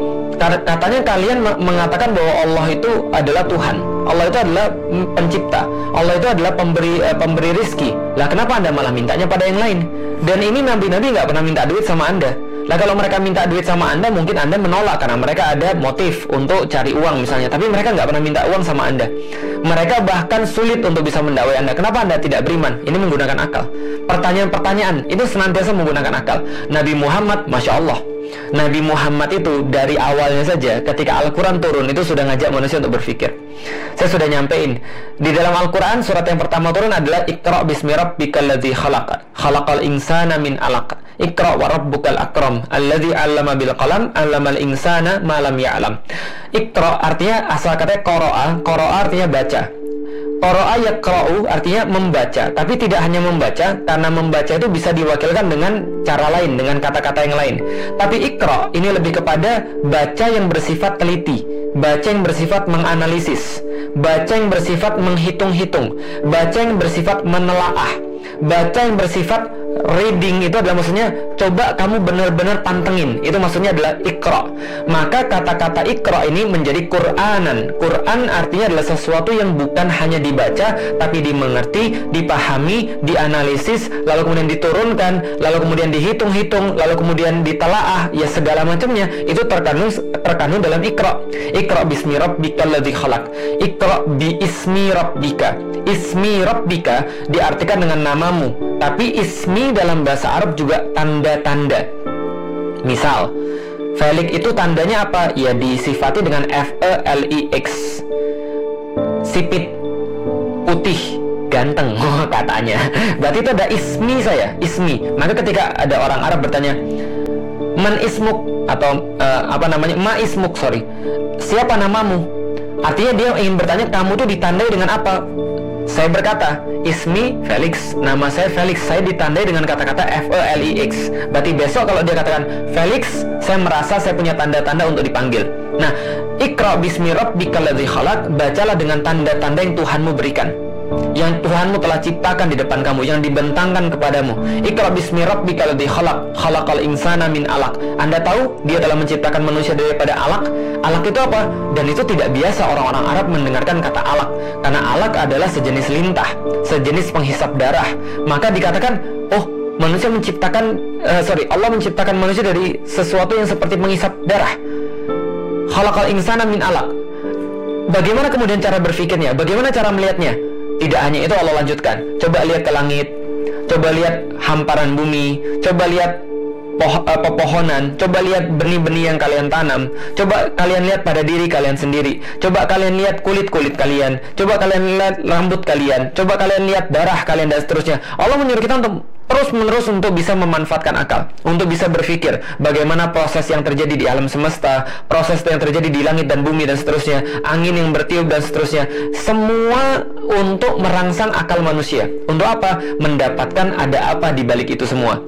Katanya kalian mengatakan bahwa Allah itu adalah Tuhan, Allah itu adalah pencipta, Allah itu adalah pemberi rizki. Lah kenapa Anda malah mintanya pada yang lain? Dan ini nabi-nabi nggak pernah minta duit sama Anda. Lah kalau mereka minta duit sama Anda, mungkin Anda menolak karena mereka ada motif untuk cari uang misalnya. Tapi mereka nggak pernah minta uang sama Anda. Mereka bahkan sulit untuk bisa mendakwai Anda. Kenapa Anda tidak beriman? Ini menggunakan akal. Pertanyaan-pertanyaan itu senantiasa menggunakan akal. Nabi Muhammad, Masya Allah, Nabi Muhammad itu dari awalnya saja ketika Al-Quran turun itu sudah ngajak manusia untuk berpikir. Saya sudah nyampein di dalam Al-Quran, surat yang pertama turun adalah Iqra bismi rabbikal ladzi khalaq, khalaqal insana min 'alaq, Iqra wa rabbukal akram alladzi 'allama bil qalam 'allamal insana ma lam ya'lam. Iqra artinya asal katanya qara'a artinya baca. Qara'a yaqra'u artinya membaca, tapi tidak hanya membaca, karena membaca itu bisa diwakilkan dengan cara lain, dengan kata-kata yang lain. Tapi Iqra ini lebih kepada baca yang bersifat teliti, baca yang bersifat menganalisis, baca yang bersifat menghitung-hitung, baca yang bersifat menelaah, baca yang bersifat reading. Itu adalah maksudnya coba kamu benar-benar pantengin. Itu maksudnya adalah Iqra. Maka kata-kata Iqra ini menjadi Qur'anan. Qur'an artinya adalah sesuatu yang bukan hanya dibaca, tapi dimengerti, dipahami, dianalisis, lalu kemudian diturunkan, lalu kemudian dihitung-hitung, lalu kemudian ditelaah, ya segala macamnya. Itu terkandung dalam Iqra. Iqra bismi rabbikal ladzi khalaq, Iqra bi ismi rabbika. Ismi rabbika diartikan dengan namamu, tapi ismi dalam bahasa Arab juga tanda-tanda. Misal, Felix itu tandanya apa? Ya disifati dengan Felix, sipit, putih, ganteng katanya. Berarti itu ada ismi saya, ismi. Maka ketika ada orang Arab bertanya man ismuk, atau ma ismuk, siapa namamu? Artinya dia ingin bertanya kamu tuh ditandai dengan apa? Saya berkata, ismi Felix, nama saya Felix, saya ditandai dengan kata-kata Felix. Berarti besok kalau dia katakan Felix, saya merasa saya punya tanda-tanda untuk dipanggil. Nah, Iqra bismi rabbikal ladzi khalaq, bacalah dengan tanda-tanda yang Tuhanmu berikan, yang Tuhanmu telah ciptakan di depan kamu, yang dibentangkan kepadamu. Iqra bismi rabbikal ladzi khalaq, khalaqal insana min 'alaq. Anda tahu dia telah menciptakan manusia daripada alaq. Alaq itu apa? Dan itu tidak biasa orang-orang Arab mendengarkan kata alaq, karena alaq adalah sejenis lintah, sejenis penghisap darah. Maka dikatakan, oh, manusia menciptakan Allah menciptakan manusia dari sesuatu yang seperti menghisap darah. Khalaqal insana min 'alaq. bagaimana kemudian cara berpikirnya? Bagaimana cara melihatnya? Tidak hanya itu, Allah lanjutkan. Coba lihat ke langit, coba lihat hamparan bumi, coba lihat pepohonan, coba lihat benih-benih yang kalian tanam, coba kalian lihat pada diri kalian sendiri, coba kalian lihat kulit-kulit kalian, coba kalian lihat rambut kalian, coba kalian lihat darah kalian, dan seterusnya. Allah menyuruh kita untuk terus-menerus untuk bisa memanfaatkan akal, untuk bisa berpikir bagaimana proses yang terjadi di alam semesta, proses yang terjadi di langit dan bumi dan seterusnya, angin yang bertiup dan seterusnya. Semua untuk merangsang akal manusia. Untuk apa? Mendapatkan ada apa di balik itu semua.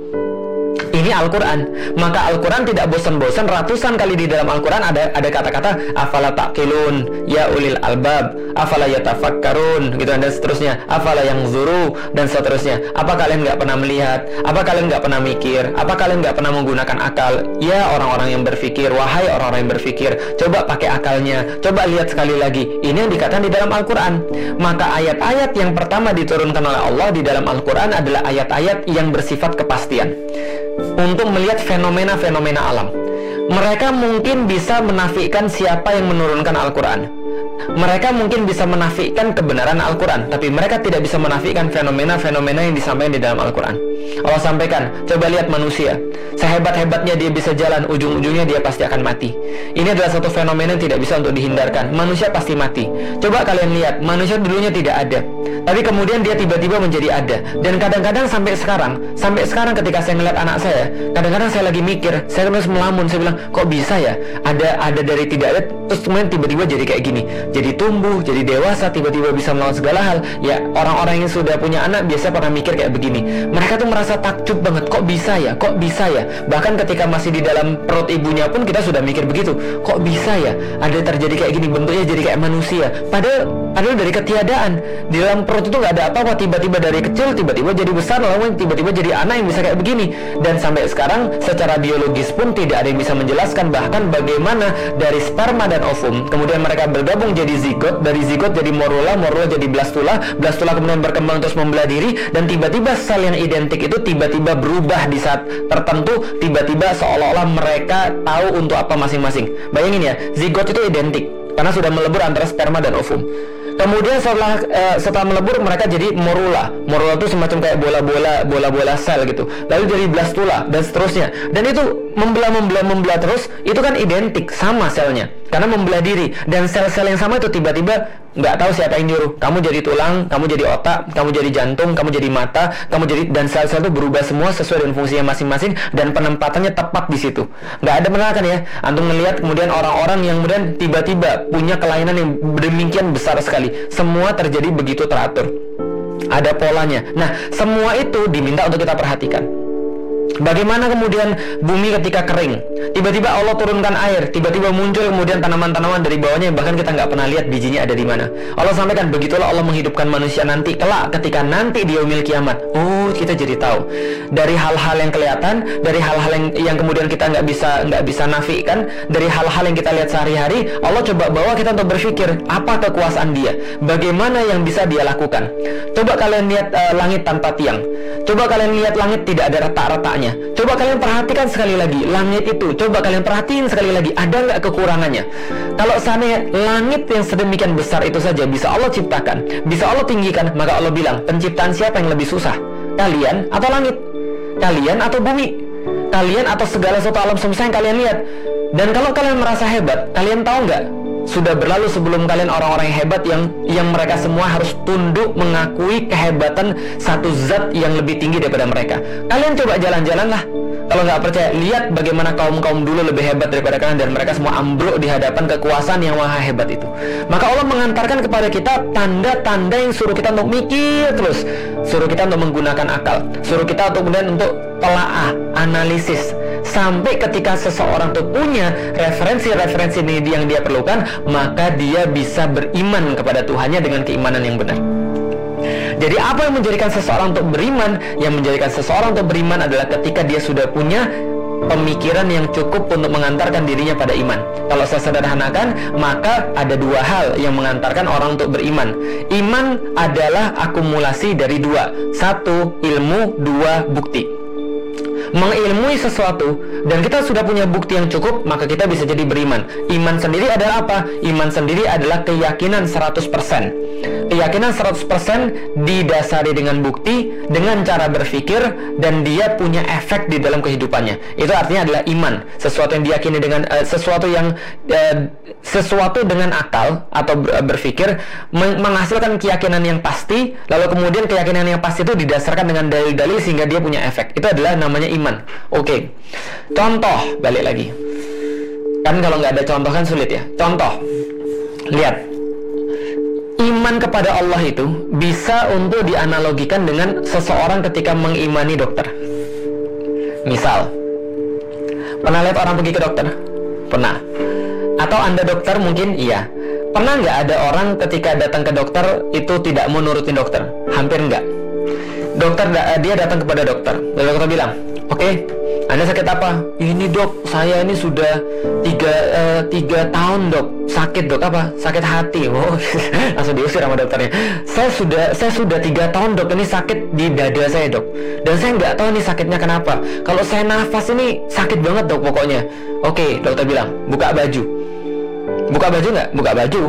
Ini Al-Quran. Maka Al-Quran tidak bosan-bosan, ratusan kali di dalam Al-Quran ada kata-kata afala taqilun ya ulil albab, afala yatafakkarun, gitu, dan seterusnya, afala yanzuru, dan seterusnya. Apa kalian nggak pernah melihat? Apa kalian nggak pernah mikir? Apa kalian nggak pernah menggunakan akal? Ya orang-orang yang berpikir, wahai orang-orang yang berpikir, coba pakai akalnya, coba lihat sekali lagi. Ini yang dikatakan di dalam Al-Quran. Maka ayat-ayat yang pertama diturunkan oleh Allah di dalam Al-Quran adalah ayat-ayat yang bersifat kepastian, untuk melihat fenomena-fenomena alam. Mereka mungkin bisa menafikan siapa yang menurunkan Al-Quran. Mereka mungkin bisa menafikan kebenaran Al-Quran, tapi mereka tidak bisa menafikan fenomena-fenomena yang disampaikan di dalam Al-Quran. Allah sampaikan, coba lihat manusia, sehebat-hebatnya dia bisa jalan, ujung-ujungnya dia pasti akan mati. Ini adalah satu fenomena yang tidak bisa untuk dihindarkan. Manusia pasti mati. Coba kalian lihat, manusia dulunya tidak ada, tapi kemudian dia tiba-tiba menjadi ada. Dan kadang-kadang sampai sekarang ketika saya melihat anak saya, kadang-kadang saya lagi mikir, saya terus melamun, saya bilang, kok bisa ya ada dari tidak ada, terus kemudian tiba-tiba jadi kayak gini, jadi tumbuh, jadi dewasa, tiba-tiba bisa melawan segala hal. Ya, orang-orang yang sudah punya anak biasa pernah mikir kayak begini. Mereka tuh merasa takjub banget, kok bisa ya? Bahkan ketika masih di dalam perut ibunya pun kita sudah mikir begitu, kok bisa ya ada terjadi kayak gini, bentuknya jadi kayak manusia, padahal dari ketiadaan. Di dalam perut itu nggak ada apa-apa, tiba-tiba dari kecil tiba-tiba jadi besar, lalu tiba-tiba jadi anak yang bisa kayak begini. Dan sampai sekarang secara biologis pun tidak ada yang bisa menjelaskan bahkan bagaimana dari sperma dan ovum kemudian mereka bergabung jadi zigot, dari zigot jadi morula jadi blastula kemudian berkembang terus membelah diri, dan tiba-tiba sel yang identik itu tiba-tiba berubah di saat tertentu, tiba-tiba seolah-olah mereka tahu untuk apa masing-masing. Bayangin ya, zigot itu identik karena sudah melebur antara sperma dan ovum. Kemudian setelah melebur mereka jadi morula itu semacam kayak bola-bola sel gitu, lalu jadi blastula dan seterusnya. Dan itu membelah terus, itu kan identik sama selnya karena membelah diri. Dan sel-sel yang sama itu tiba-tiba nggak tahu siapa yang nyuruh, kamu jadi tulang, kamu jadi otak, kamu jadi jantung, kamu jadi mata, dan sel-sel itu berubah semua sesuai dengan fungsinya masing-masing dan penempatannya tepat di situ. Nggak ada benar kan ya, antum melihat kemudian orang-orang yang kemudian tiba-tiba punya kelainan yang demikian besar sekali, semua terjadi begitu teratur, ada polanya. Nah, semua itu diminta untuk kita perhatikan. Bagaimana kemudian bumi ketika kering, tiba-tiba Allah turunkan air, tiba-tiba muncul kemudian tanaman-tanaman dari bawahnya yang bahkan kita nggak pernah lihat bijinya ada di mana. Allah sampaikan, begitulah Allah menghidupkan manusia nanti kelak ketika nanti di yaumil kiamat. Oh, kita jadi tahu dari hal-hal yang kelihatan, dari hal-hal yang kemudian kita nggak bisa nafikan, dari hal-hal yang kita lihat sehari-hari. Allah coba bawa kita untuk berpikir apa kekuasaan Dia, bagaimana yang bisa Dia lakukan. Coba kalian lihat langit tanpa tiang, coba kalian lihat langit tidak ada retak-retaknya. Coba kalian perhatikan sekali lagi langit itu, coba kalian perhatiin sekali lagi, ada nggak kekurangannya? Kalau seandainya langit yang sedemikian besar itu saja bisa Allah ciptakan, bisa Allah tinggikan, maka Allah bilang, penciptaan siapa yang lebih susah? Kalian atau langit? Kalian atau bumi? Kalian atau segala sesuatu alam semesta yang kalian lihat? Dan kalau kalian merasa hebat, kalian tahu nggak? Sudah berlalu sebelum kalian orang-orang yang hebat yang mereka semua harus tunduk mengakui kehebatan satu zat yang lebih tinggi daripada mereka. Kalian coba jalan-jalan lah. Kalau nggak percaya, lihat bagaimana kaum-kaum dulu lebih hebat daripada kalian, dan mereka semua ambruk di hadapan kekuasaan yang maha hebat itu. Maka Allah mengantarkan kepada kita tanda-tanda yang suruh kita untuk mikir terus, suruh kita untuk menggunakan akal, suruh kita untuk kemudian untuk telaah, analisis, sampai ketika seseorang itu punya referensi-referensi ini yang dia perlukan, maka dia bisa beriman kepada Tuhannya dengan keimanan yang benar. Jadi apa yang menjadikan seseorang untuk beriman? Yang menjadikan seseorang untuk beriman adalah ketika dia sudah punya pemikiran yang cukup untuk mengantarkan dirinya pada iman. Kalau saya sederhanakan, maka ada dua hal yang mengantarkan orang untuk beriman. Iman adalah akumulasi dari dua. Satu, ilmu. Dua, bukti. mengilmui sesuatu, dan kita sudah punya bukti yang cukup, maka kita bisa jadi beriman. Iman sendiri adalah apa? Iman sendiri adalah keyakinan 100%. Keyakinan 100% didasari dengan bukti, dengan cara berpikir, dan dia punya efek di dalam kehidupannya. Itu artinya adalah iman. Sesuatu yang diyakini dengan sesuatu dengan akal atau berpikir menghasilkan keyakinan yang pasti, lalu kemudian keyakinan yang pasti itu didasarkan dengan dalil-dalil sehingga dia punya efek. Itu adalah namanya iman. Oke. Contoh, balik lagi. Kan kalau nggak ada contoh kan sulit ya. Contoh. Lihat. Iman kepada Allah itu bisa untuk dianalogikan dengan seseorang ketika mengimani dokter. Misal, pernah lihat orang pergi ke dokter? Pernah. Atau Anda dokter mungkin? Iya. Pernah nggak ada orang ketika datang ke dokter itu tidak mau nurutin dokter? Hampir nggak. Dia datang kepada dokter. Lalu dokter bilang, oke, Anda sakit apa? Ini dok, saya ini sudah 3 tahun dok. Sakit dok apa? Sakit hati. Oh, langsung diusir sama dokternya. Saya sudah 3 tahun dok, ini sakit di dada saya dok. Dan saya nggak tahu nih sakitnya kenapa. Kalau saya nafas ini sakit banget dok pokoknya. Oke, dokter bilang, buka baju. Buka baju nggak? Buka baju.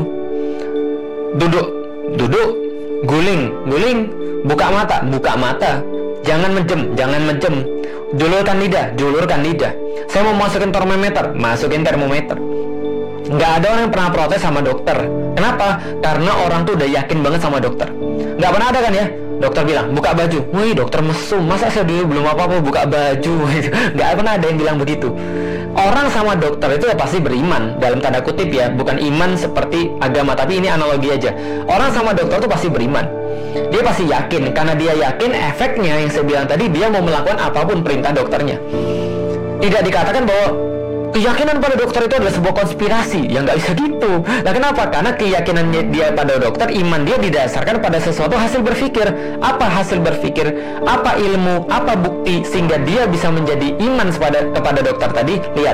Duduk. Guling. Buka mata. Jangan menjem. Julurkan lidah. Saya mau masukin termometer. Masukin termometer. Nggak ada orang yang pernah protes sama dokter. Kenapa? Karena orang tuh udah yakin banget sama dokter. Nggak pernah ada kan ya? Dokter bilang, buka baju. Wih, dokter mesum. Masa saya dulu belum apa-apa buka baju? Nggak pernah ada yang bilang begitu. Orang sama dokter itu ya pasti beriman, dalam tanda kutip ya, bukan iman seperti agama, tapi ini analogi aja. Orang sama dokter itu pasti beriman. Dia pasti yakin, karena dia yakin efeknya yang saya bilang tadi, dia mau melakukan apapun perintah dokternya. Tidak dikatakan bahwa keyakinan pada dokter itu adalah sebuah konspirasi. Ya nggak bisa gitu. Nah kenapa? Karena keyakinannya dia pada dokter, iman dia didasarkan pada sesuatu hasil berpikir. Apa hasil berpikir? Apa ilmu? Apa bukti? Sehingga dia bisa menjadi iman kepada dokter tadi. Lihat,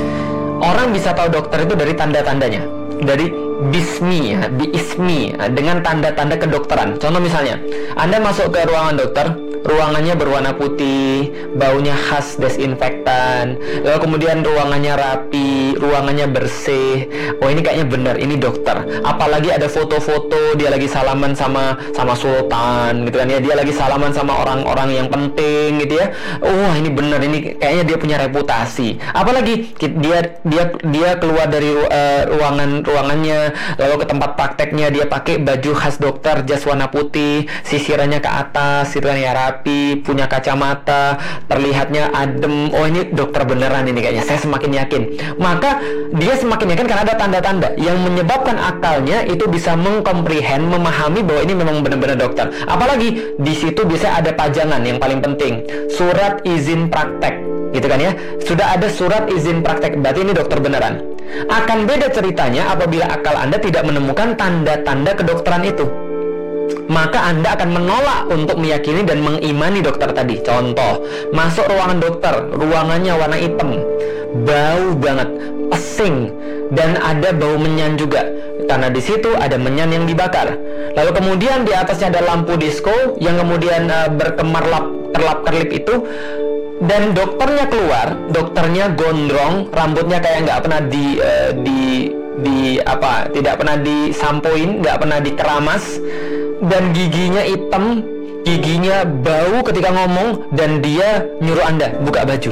orang bisa tahu dokter itu dari tanda-tandanya. Dari bismi, biismi, dengan tanda-tanda kedokteran. Contoh misalnya, Anda masuk ke ruangan dokter, ruangannya berwarna putih, baunya khas desinfektan, lalu kemudian ruangannya rapi, ruangannya bersih. Oh ini kayaknya benar, ini dokter. Apalagi ada foto-foto dia lagi salaman sama sultan gitu kan ya, dia lagi salaman sama orang-orang yang penting gitu ya. Oh ini benar, ini kayaknya dia punya reputasi. Apalagi dia keluar dari ruangannya, lalu ke tempat prakteknya, dia pakai baju khas dokter, jas warna putih, sisirannya ke atas gitu kan ya, rapi, punya kacamata, terlihatnya adem. Oh ini dokter beneran ini kayaknya, saya semakin yakin. Maka dia semakin yakin karena ada tanda-tanda yang menyebabkan akalnya itu bisa mengkomprehend, memahami bahwa ini memang benar-benar dokter. Apalagi di situ bisa ada pajangan yang paling penting, surat izin praktek gitu kan ya. Sudah ada surat izin praktek, berarti ini dokter beneran. Akan beda ceritanya apabila akal Anda tidak menemukan tanda-tanda kedokteran itu. Maka Anda akan menolak untuk meyakini dan mengimani dokter tadi. Contoh, masuk ruangan dokter, ruangannya warna hitam, bau banget, pesing, dan ada bau menyan juga. Karena di situ ada menyan yang dibakar. Lalu kemudian di atasnya ada lampu disco yang kemudian kerlap-kerlip itu. Dan dokternya keluar, dokternya gondrong, rambutnya kayak nggak pernah tidak pernah disampoin, nggak pernah dikeramas, dan giginya hitam, giginya bau ketika ngomong, dan dia nyuruh Anda buka baju.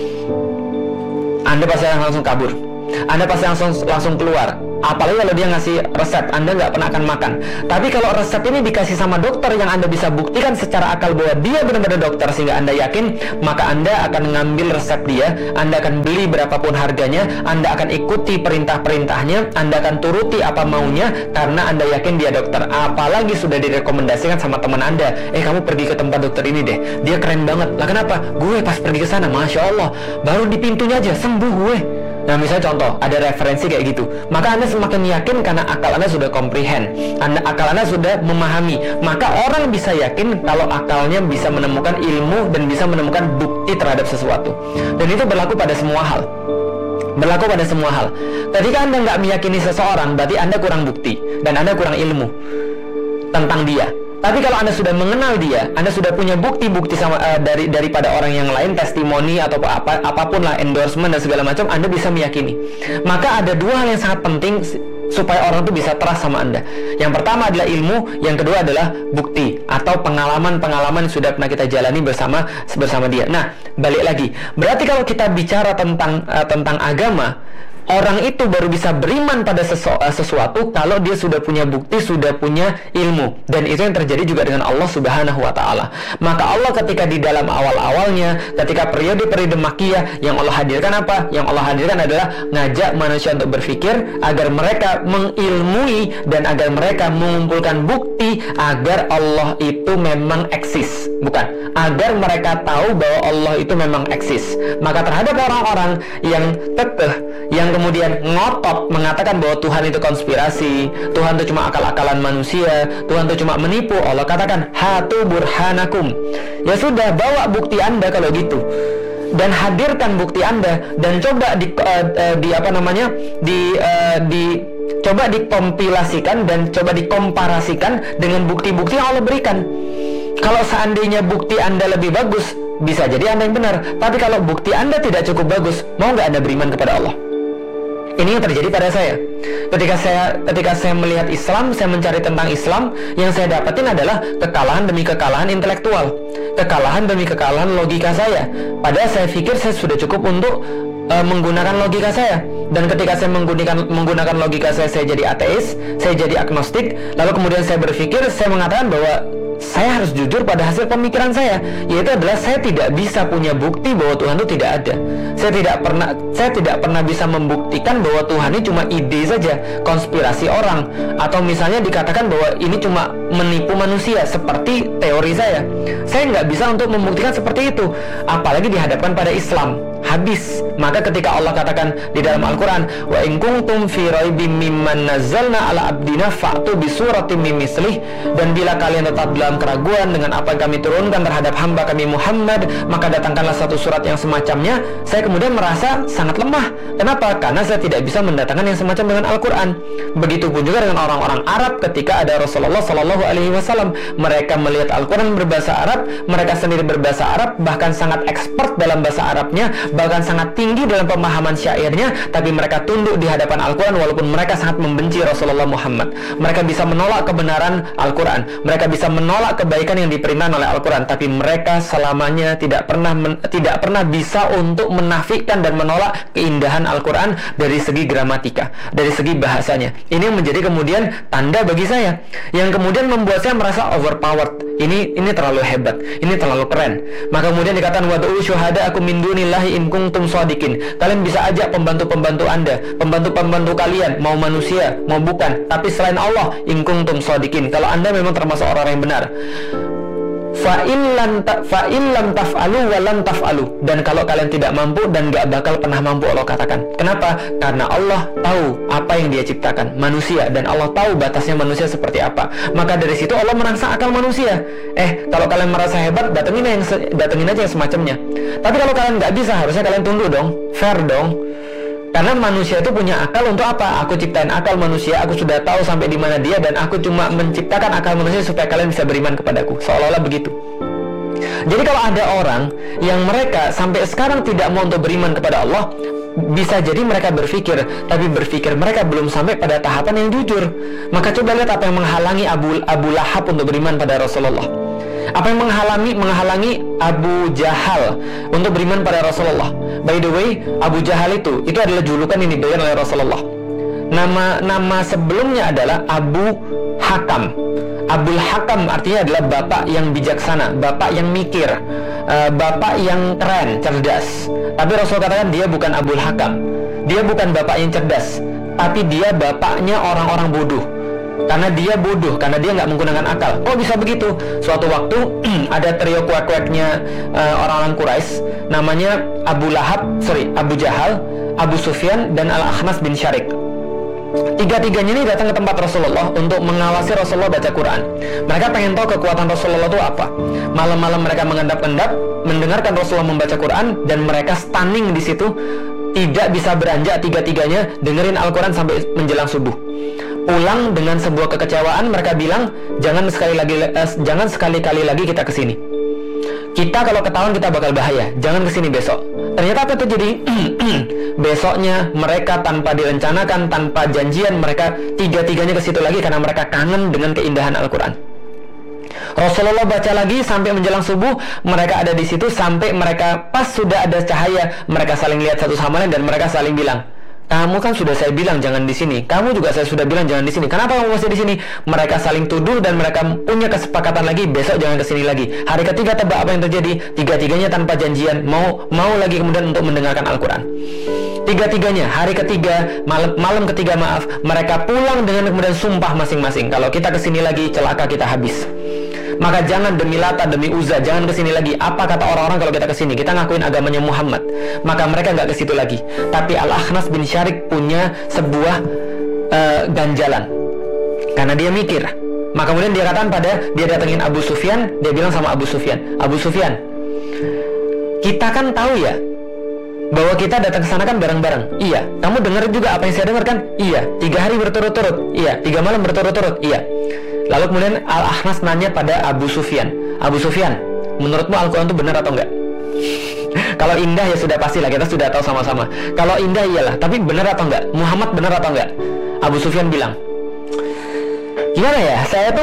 Anda pasti langsung kabur, Anda pasti langsung keluar. Apalagi kalau dia ngasih resep, Anda nggak pernah akan makan. Tapi kalau resep ini dikasih sama dokter yang Anda bisa buktikan secara akal bahwa dia benar-benar dokter sehingga Anda yakin, maka Anda akan ngambil resep dia, Anda akan beli berapapun harganya, Anda akan ikuti perintah-perintahnya, Anda akan turuti apa maunya karena Anda yakin dia dokter. Apalagi sudah direkomendasikan sama teman Anda, kamu pergi ke tempat dokter ini deh, dia keren banget. Lah kenapa? Gue pas pergi ke sana, Masya Allah, baru di pintunya aja sembuh gue. Nah misalnya contoh, ada referensi kayak gitu, maka Anda semakin yakin karena akal Anda sudah comprehend, akal Anda sudah memahami. Maka orang bisa yakin kalau akalnya bisa menemukan ilmu dan bisa menemukan bukti terhadap sesuatu. Dan itu berlaku pada semua hal. Ketika Anda nggak meyakini seseorang, berarti Anda kurang bukti dan Anda kurang ilmu tentang dia. Tapi kalau Anda sudah mengenal dia, Anda sudah punya bukti-bukti daripada orang yang lain, testimoni atau apapun lah, endorsement dan segala macam, Anda bisa meyakini. Maka ada dua hal yang sangat penting supaya orang itu bisa trust sama Anda. Yang pertama adalah ilmu, yang kedua adalah bukti atau pengalaman-pengalaman yang sudah pernah kita jalani bersama dia. Nah, balik lagi. Berarti kalau kita bicara tentang agama, orang itu baru bisa beriman pada sesuatu kalau dia sudah punya bukti, sudah punya ilmu. Dan itu yang terjadi juga dengan Allah Subhanahu wa Ta'ala. Maka Allah ketika di dalam awal-awalnya, ketika periode-periode Makkiyah, yang Allah hadirkan apa? Yang Allah hadirkan adalah ngajak manusia untuk berpikir agar mereka mengilmui dan agar mereka mengumpulkan bukti agar Allah itu memang eksis. Bukan, agar mereka tahu bahwa Allah itu memang eksis. Maka terhadap orang-orang yang kekeh, yang kemudian ngotot mengatakan bahwa Tuhan itu konspirasi, Tuhan itu cuma akal-akalan manusia, Tuhan itu cuma menipu, Allah katakan hatu burhanakum. Ya sudah, bawa bukti Anda kalau gitu, dan hadirkan bukti Anda, dan coba coba dikompilasikan dan coba dikomparasikan dengan bukti-bukti yang Allah berikan. Kalau seandainya bukti Anda lebih bagus, bisa jadi Anda yang benar. Tapi kalau bukti Anda tidak cukup bagus, mau nggak Anda beriman kepada Allah? Ini yang terjadi pada saya. Ketika saya melihat Islam, saya mencari tentang Islam, yang saya dapatin adalah kekalahan demi kekalahan intelektual, kekalahan demi kekalahan logika saya. Padahal saya pikir saya sudah cukup untuk menggunakan logika saya. Dan ketika saya menggunakan logika saya jadi ateis, saya jadi agnostik. Lalu kemudian saya berpikir, saya mengatakan bahwa saya harus jujur pada hasil pemikiran saya, yaitu adalah saya tidak bisa punya bukti bahwa Tuhan itu tidak ada. Saya tidak pernah bisa membuktikan bahwa Tuhan ini cuma ide saja, konspirasi orang, atau misalnya dikatakan bahwa ini cuma menipu manusia seperti teori saya. Saya nggak bisa untuk membuktikan seperti itu, apalagi dihadapkan pada Islam. Habis. Maka ketika Allah katakan di dalam Al-Quran, wa in kuntum fi raibim mimman nazzalna ala abdina fa'tu bi suratin min mislih, dan bila kalian tetap dalam keraguan dengan apa yang kami turunkan terhadap hamba kami Muhammad, maka datangkanlah satu surat yang semacamnya. Saya kemudian merasa sangat lemah. Kenapa? Karena saya tidak bisa mendatangkan yang semacam dengan Al-Quran. Begitupun juga dengan orang-orang Arab ketika ada Rasulullah SAW. Mereka melihat Al-Quran berbahasa Arab, mereka sendiri berbahasa Arab, bahkan sangat expert dalam bahasa Arabnya, bahkan sangat tinggi dalam pemahaman syairnya, tapi mereka tunduk di hadapan Al-Quran walaupun mereka sangat membenci Rasulullah Muhammad. Mereka bisa menolak kebenaran Al-Quran, mereka bisa menolak kebaikan yang diperintahkan oleh Al-Quran, tapi mereka selamanya tidak pernah bisa untuk menafikan dan menolak keindahan Al-Quran dari segi gramatika, dari segi bahasanya. Ini yang menjadi kemudian tanda bagi saya, yang kemudian membuat saya merasa overpowered. Ini terlalu hebat, ini terlalu keren. Maka kemudian dikatakan wad'u syuhada'akum min dunillahi in kuntum shadiqin. Kalian bisa ajak pembantu-pembantu Anda, pembantu-pembantu kalian, mau manusia, mau bukan, tapi selain Allah, in kuntum shadiqin, kalau Anda memang termasuk orang yang benar. Fa in lam taf'alu wa lam taf'alu, dan kalau kalian tidak mampu dan gak bakal pernah mampu, Allah katakan. Kenapa? Karena Allah tahu apa yang Dia ciptakan, manusia, dan Allah tahu batasnya manusia seperti apa. Maka dari situ Allah merangsang akal manusia. Kalau kalian merasa hebat, datengin aja yang semacamnya. Tapi kalau kalian gak bisa, harusnya kalian tunduk dong, fair dong. Karena manusia itu punya akal untuk apa? Aku ciptain akal manusia, aku sudah tahu sampai di mana dia, dan aku cuma menciptakan akal manusia supaya kalian bisa beriman kepadaku. Seolah-olah begitu. Jadi kalau ada orang yang mereka sampai sekarang tidak mau untuk beriman kepada Allah, bisa jadi mereka berpikir, tapi berpikir mereka belum sampai pada tahapan yang jujur. Maka coba lihat apa yang menghalangi Abu Lahab untuk beriman pada Rasulullah. Apa yang menghalangi Abu Jahal untuk beriman pada Rasulullah. By the way, Abu Jahal itu adalah julukan yang diberikan oleh Rasulullah. Nama sebelumnya adalah Abu Hakam. Abul Hakam artinya adalah bapak yang bijaksana, bapak yang mikir, bapak yang keren, cerdas. Tapi Rasul katakan dia bukan Abul Hakam, dia bukan bapak yang cerdas, tapi dia bapaknya orang-orang bodoh. Karena dia bodoh, karena dia nggak menggunakan akal. Oh, bisa begitu? Suatu waktu ada trio kuek-kueknya orang-orang Quraisy, namanya Abu Jahal, Abu Sufyan, dan Al-Akhnas bin Syarik. Tiga-tiganya ini datang ke tempat Rasulullah untuk mengawasi Rasulullah baca Quran. Mereka pengen tahu kekuatan Rasulullah itu apa. Malam-malam mereka mengendap-endap mendengarkan Rasulullah membaca Quran, dan mereka stunning di situ, tidak bisa beranjak tiga-tiganya dengerin Al-Quran sampai menjelang subuh. pulang dengan sebuah kekecewaan. Mereka bilang, jangan sekali-kali lagi kita kesini. Kita kalau ketahuan kita bakal bahaya, jangan kesini besok. Ternyata apa terjadi? Besoknya mereka tanpa direncanakan, tanpa janjian, mereka tiga-tiganya ke situ lagi karena mereka kangen dengan keindahan Al-Quran. Rasulullah baca lagi sampai menjelang subuh. Mereka ada di situ sampai mereka pas sudah ada cahaya, mereka saling lihat satu sama lain dan mereka saling bilang, kamu kan sudah saya bilang jangan di sini. Kamu juga saya sudah bilang jangan di sini. Kenapa kamu masih di sini? Mereka saling tuduh dan mereka punya kesepakatan lagi, besok jangan ke sini lagi. Hari ketiga tebak apa yang terjadi? Tiga-tiganya tanpa janjian mau lagi kemudian untuk mendengarkan Al-Quran. Tiga-tiganya hari ketiga, malam ketiga mereka pulang dengan kemudian sumpah masing-masing, kalau kita ke sini lagi celaka kita habis. Maka jangan demi Lata, demi Uzza, jangan kesini lagi. Apa kata orang-orang kalau kita kesini? Kita ngakuin agamanya Muhammad. Maka mereka nggak ke situ lagi. Tapi Al-Akhnas bin Syarik punya sebuah ganjalan, karena dia mikir. Maka kemudian dia katakan dia datengin Abu Sufyan. Dia bilang sama Abu Sufyan, Abu Sufyan, kita kan tahu ya bahwa kita datang ke sana kan bareng-bareng. Iya. Kamu dengar juga apa yang saya dengar kan? Iya. 3 hari berturut-turut. Iya. 3 malam berturut-turut. Iya. Lalu kemudian Al-Akhnas nanya pada Abu Sufyan, Abu Sufyan, menurutmu Al-Quran itu benar atau enggak? Kalau indah ya sudah pastilah, kita sudah tahu sama-sama. Kalau indah iyalah, tapi benar atau enggak? Muhammad benar atau enggak? Abu Sufyan bilang, gimana ya, saya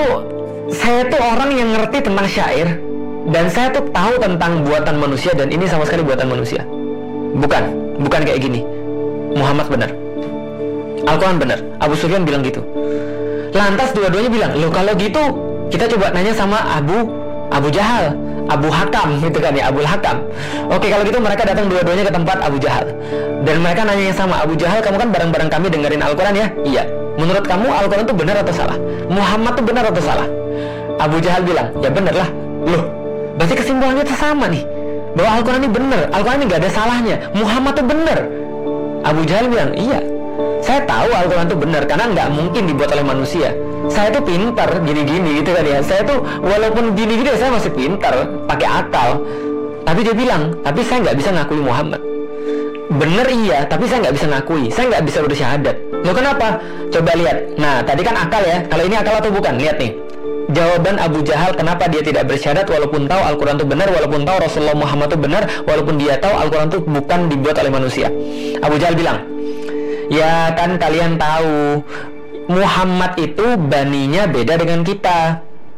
tuh orang yang ngerti tentang syair, dan saya tuh tahu tentang buatan manusia, dan ini sama sekali buatan manusia. Bukan kayak gini. Muhammad benar, Al-Quran benar. Abu Sufyan bilang gitu. Lantas dua-duanya bilang, loh kalau gitu kita coba nanya sama Abu Jahal, Abu Hakam gitu kan ya, Abu Hakam. Oke, kalau gitu mereka datang dua-duanya ke tempat Abu Jahal. Dan mereka nanya yang sama, Abu Jahal, kamu kan bareng-bareng kami dengerin Al-Quran ya? Iya. Menurut kamu Al-Quran itu benar atau salah? Muhammad itu benar atau salah? Abu Jahal bilang, ya benar lah. Loh, berarti kesimpulannya itu sama nih, bahwa Al-Quran ini benar, Al-Quran ini gak ada salahnya, Muhammad itu benar. Abu Jahal bilang, iya, saya tahu Al-Quran itu benar karena nggak mungkin dibuat oleh manusia. Saya tuh pintar gini-gini gitu kan ya. Saya tuh walaupun gini-gini saya masih pintar, pakai akal. Tapi dia bilang, tapi saya nggak bisa ngakui Muhammad. Bener iya, tapi saya nggak bisa ngakui. Saya nggak bisa bersyahadat. Loh kenapa? Coba lihat. Nah tadi kan akal ya. Kalau ini akal atau bukan? Lihat nih. Jawaban Abu Jahal kenapa dia tidak bersyahadat walaupun tahu Al-Quran itu benar, walaupun tahu Rasulullah Muhammad itu benar, walaupun dia tahu Al-Quran itu bukan dibuat oleh manusia. Abu Jahal bilang, ya kan kalian tahu Muhammad itu baninya beda dengan kita.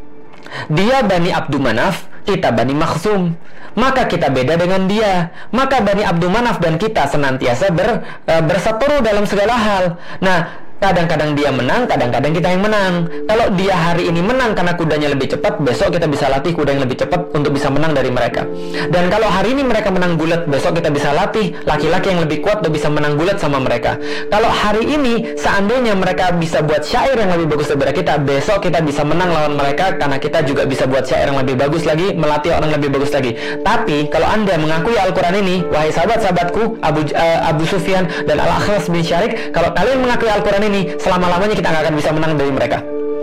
Dia Bani Abdul Manaf, kita Bani Makhzum. Maka kita beda dengan dia. Maka Bani Abdul Manaf dan kita senantiasa berseteru dalam segala hal. Nah, kadang-kadang dia menang, kadang-kadang kita yang menang. Kalau dia hari ini menang karena kudanya lebih cepat, besok kita bisa latih kuda yang lebih cepat untuk bisa menang dari mereka. Dan kalau hari ini mereka menang gulat, besok kita bisa latih laki-laki yang lebih kuat untuk bisa menang gulat sama mereka. Kalau hari ini seandainya mereka bisa buat syair yang lebih bagus daripada kita, besok kita bisa menang lawan mereka karena kita juga bisa buat syair yang lebih bagus lagi, melatih orang yang lebih bagus lagi. Tapi kalau Anda mengakui Al-Quran ini, wahai sahabat-sahabatku Abu Sufyan dan Al-Akhnas bin Syarik, kalau kalian mengakui Al-Quran ini, selama-lamanya kita nggak akan bisa menang dari mereka.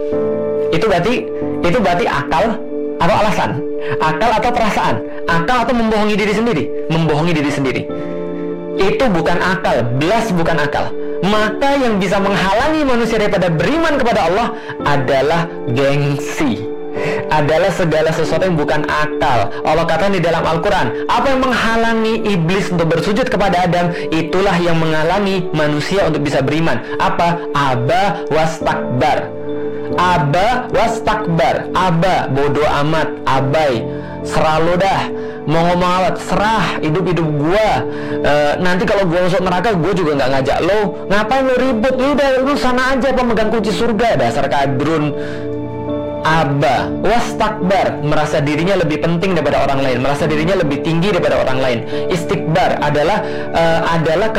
Itu berarti akal atau alasan, akal atau perasaan, akal atau membohongi diri sendiri. Membohongi diri sendiri itu bukan akal, belas bukan akal. Maka yang bisa menghalangi manusia daripada beriman kepada Allah adalah gengsi, adalah segala sesuatu yang bukan akal. Allah katakan di dalam Al-Quran, apa yang menghalangi iblis untuk bersujud kepada Adam, itulah yang menghalangi manusia untuk bisa beriman. Apa? Aba wastakbar. Aba wastakbar. Aba, bodoh amat, abai, serah lo dah, mau ngomong apa, serah, hidup gua. Nanti kalau gua masuk neraka, gua juga nggak ngajak lo. Ngapain lo ribut? Lu sana aja pemegang kunci surga, dasar kadrun. Aba wastakbar, merasa dirinya lebih penting daripada orang lain, merasa dirinya lebih tinggi daripada orang lain. Istikbar adalah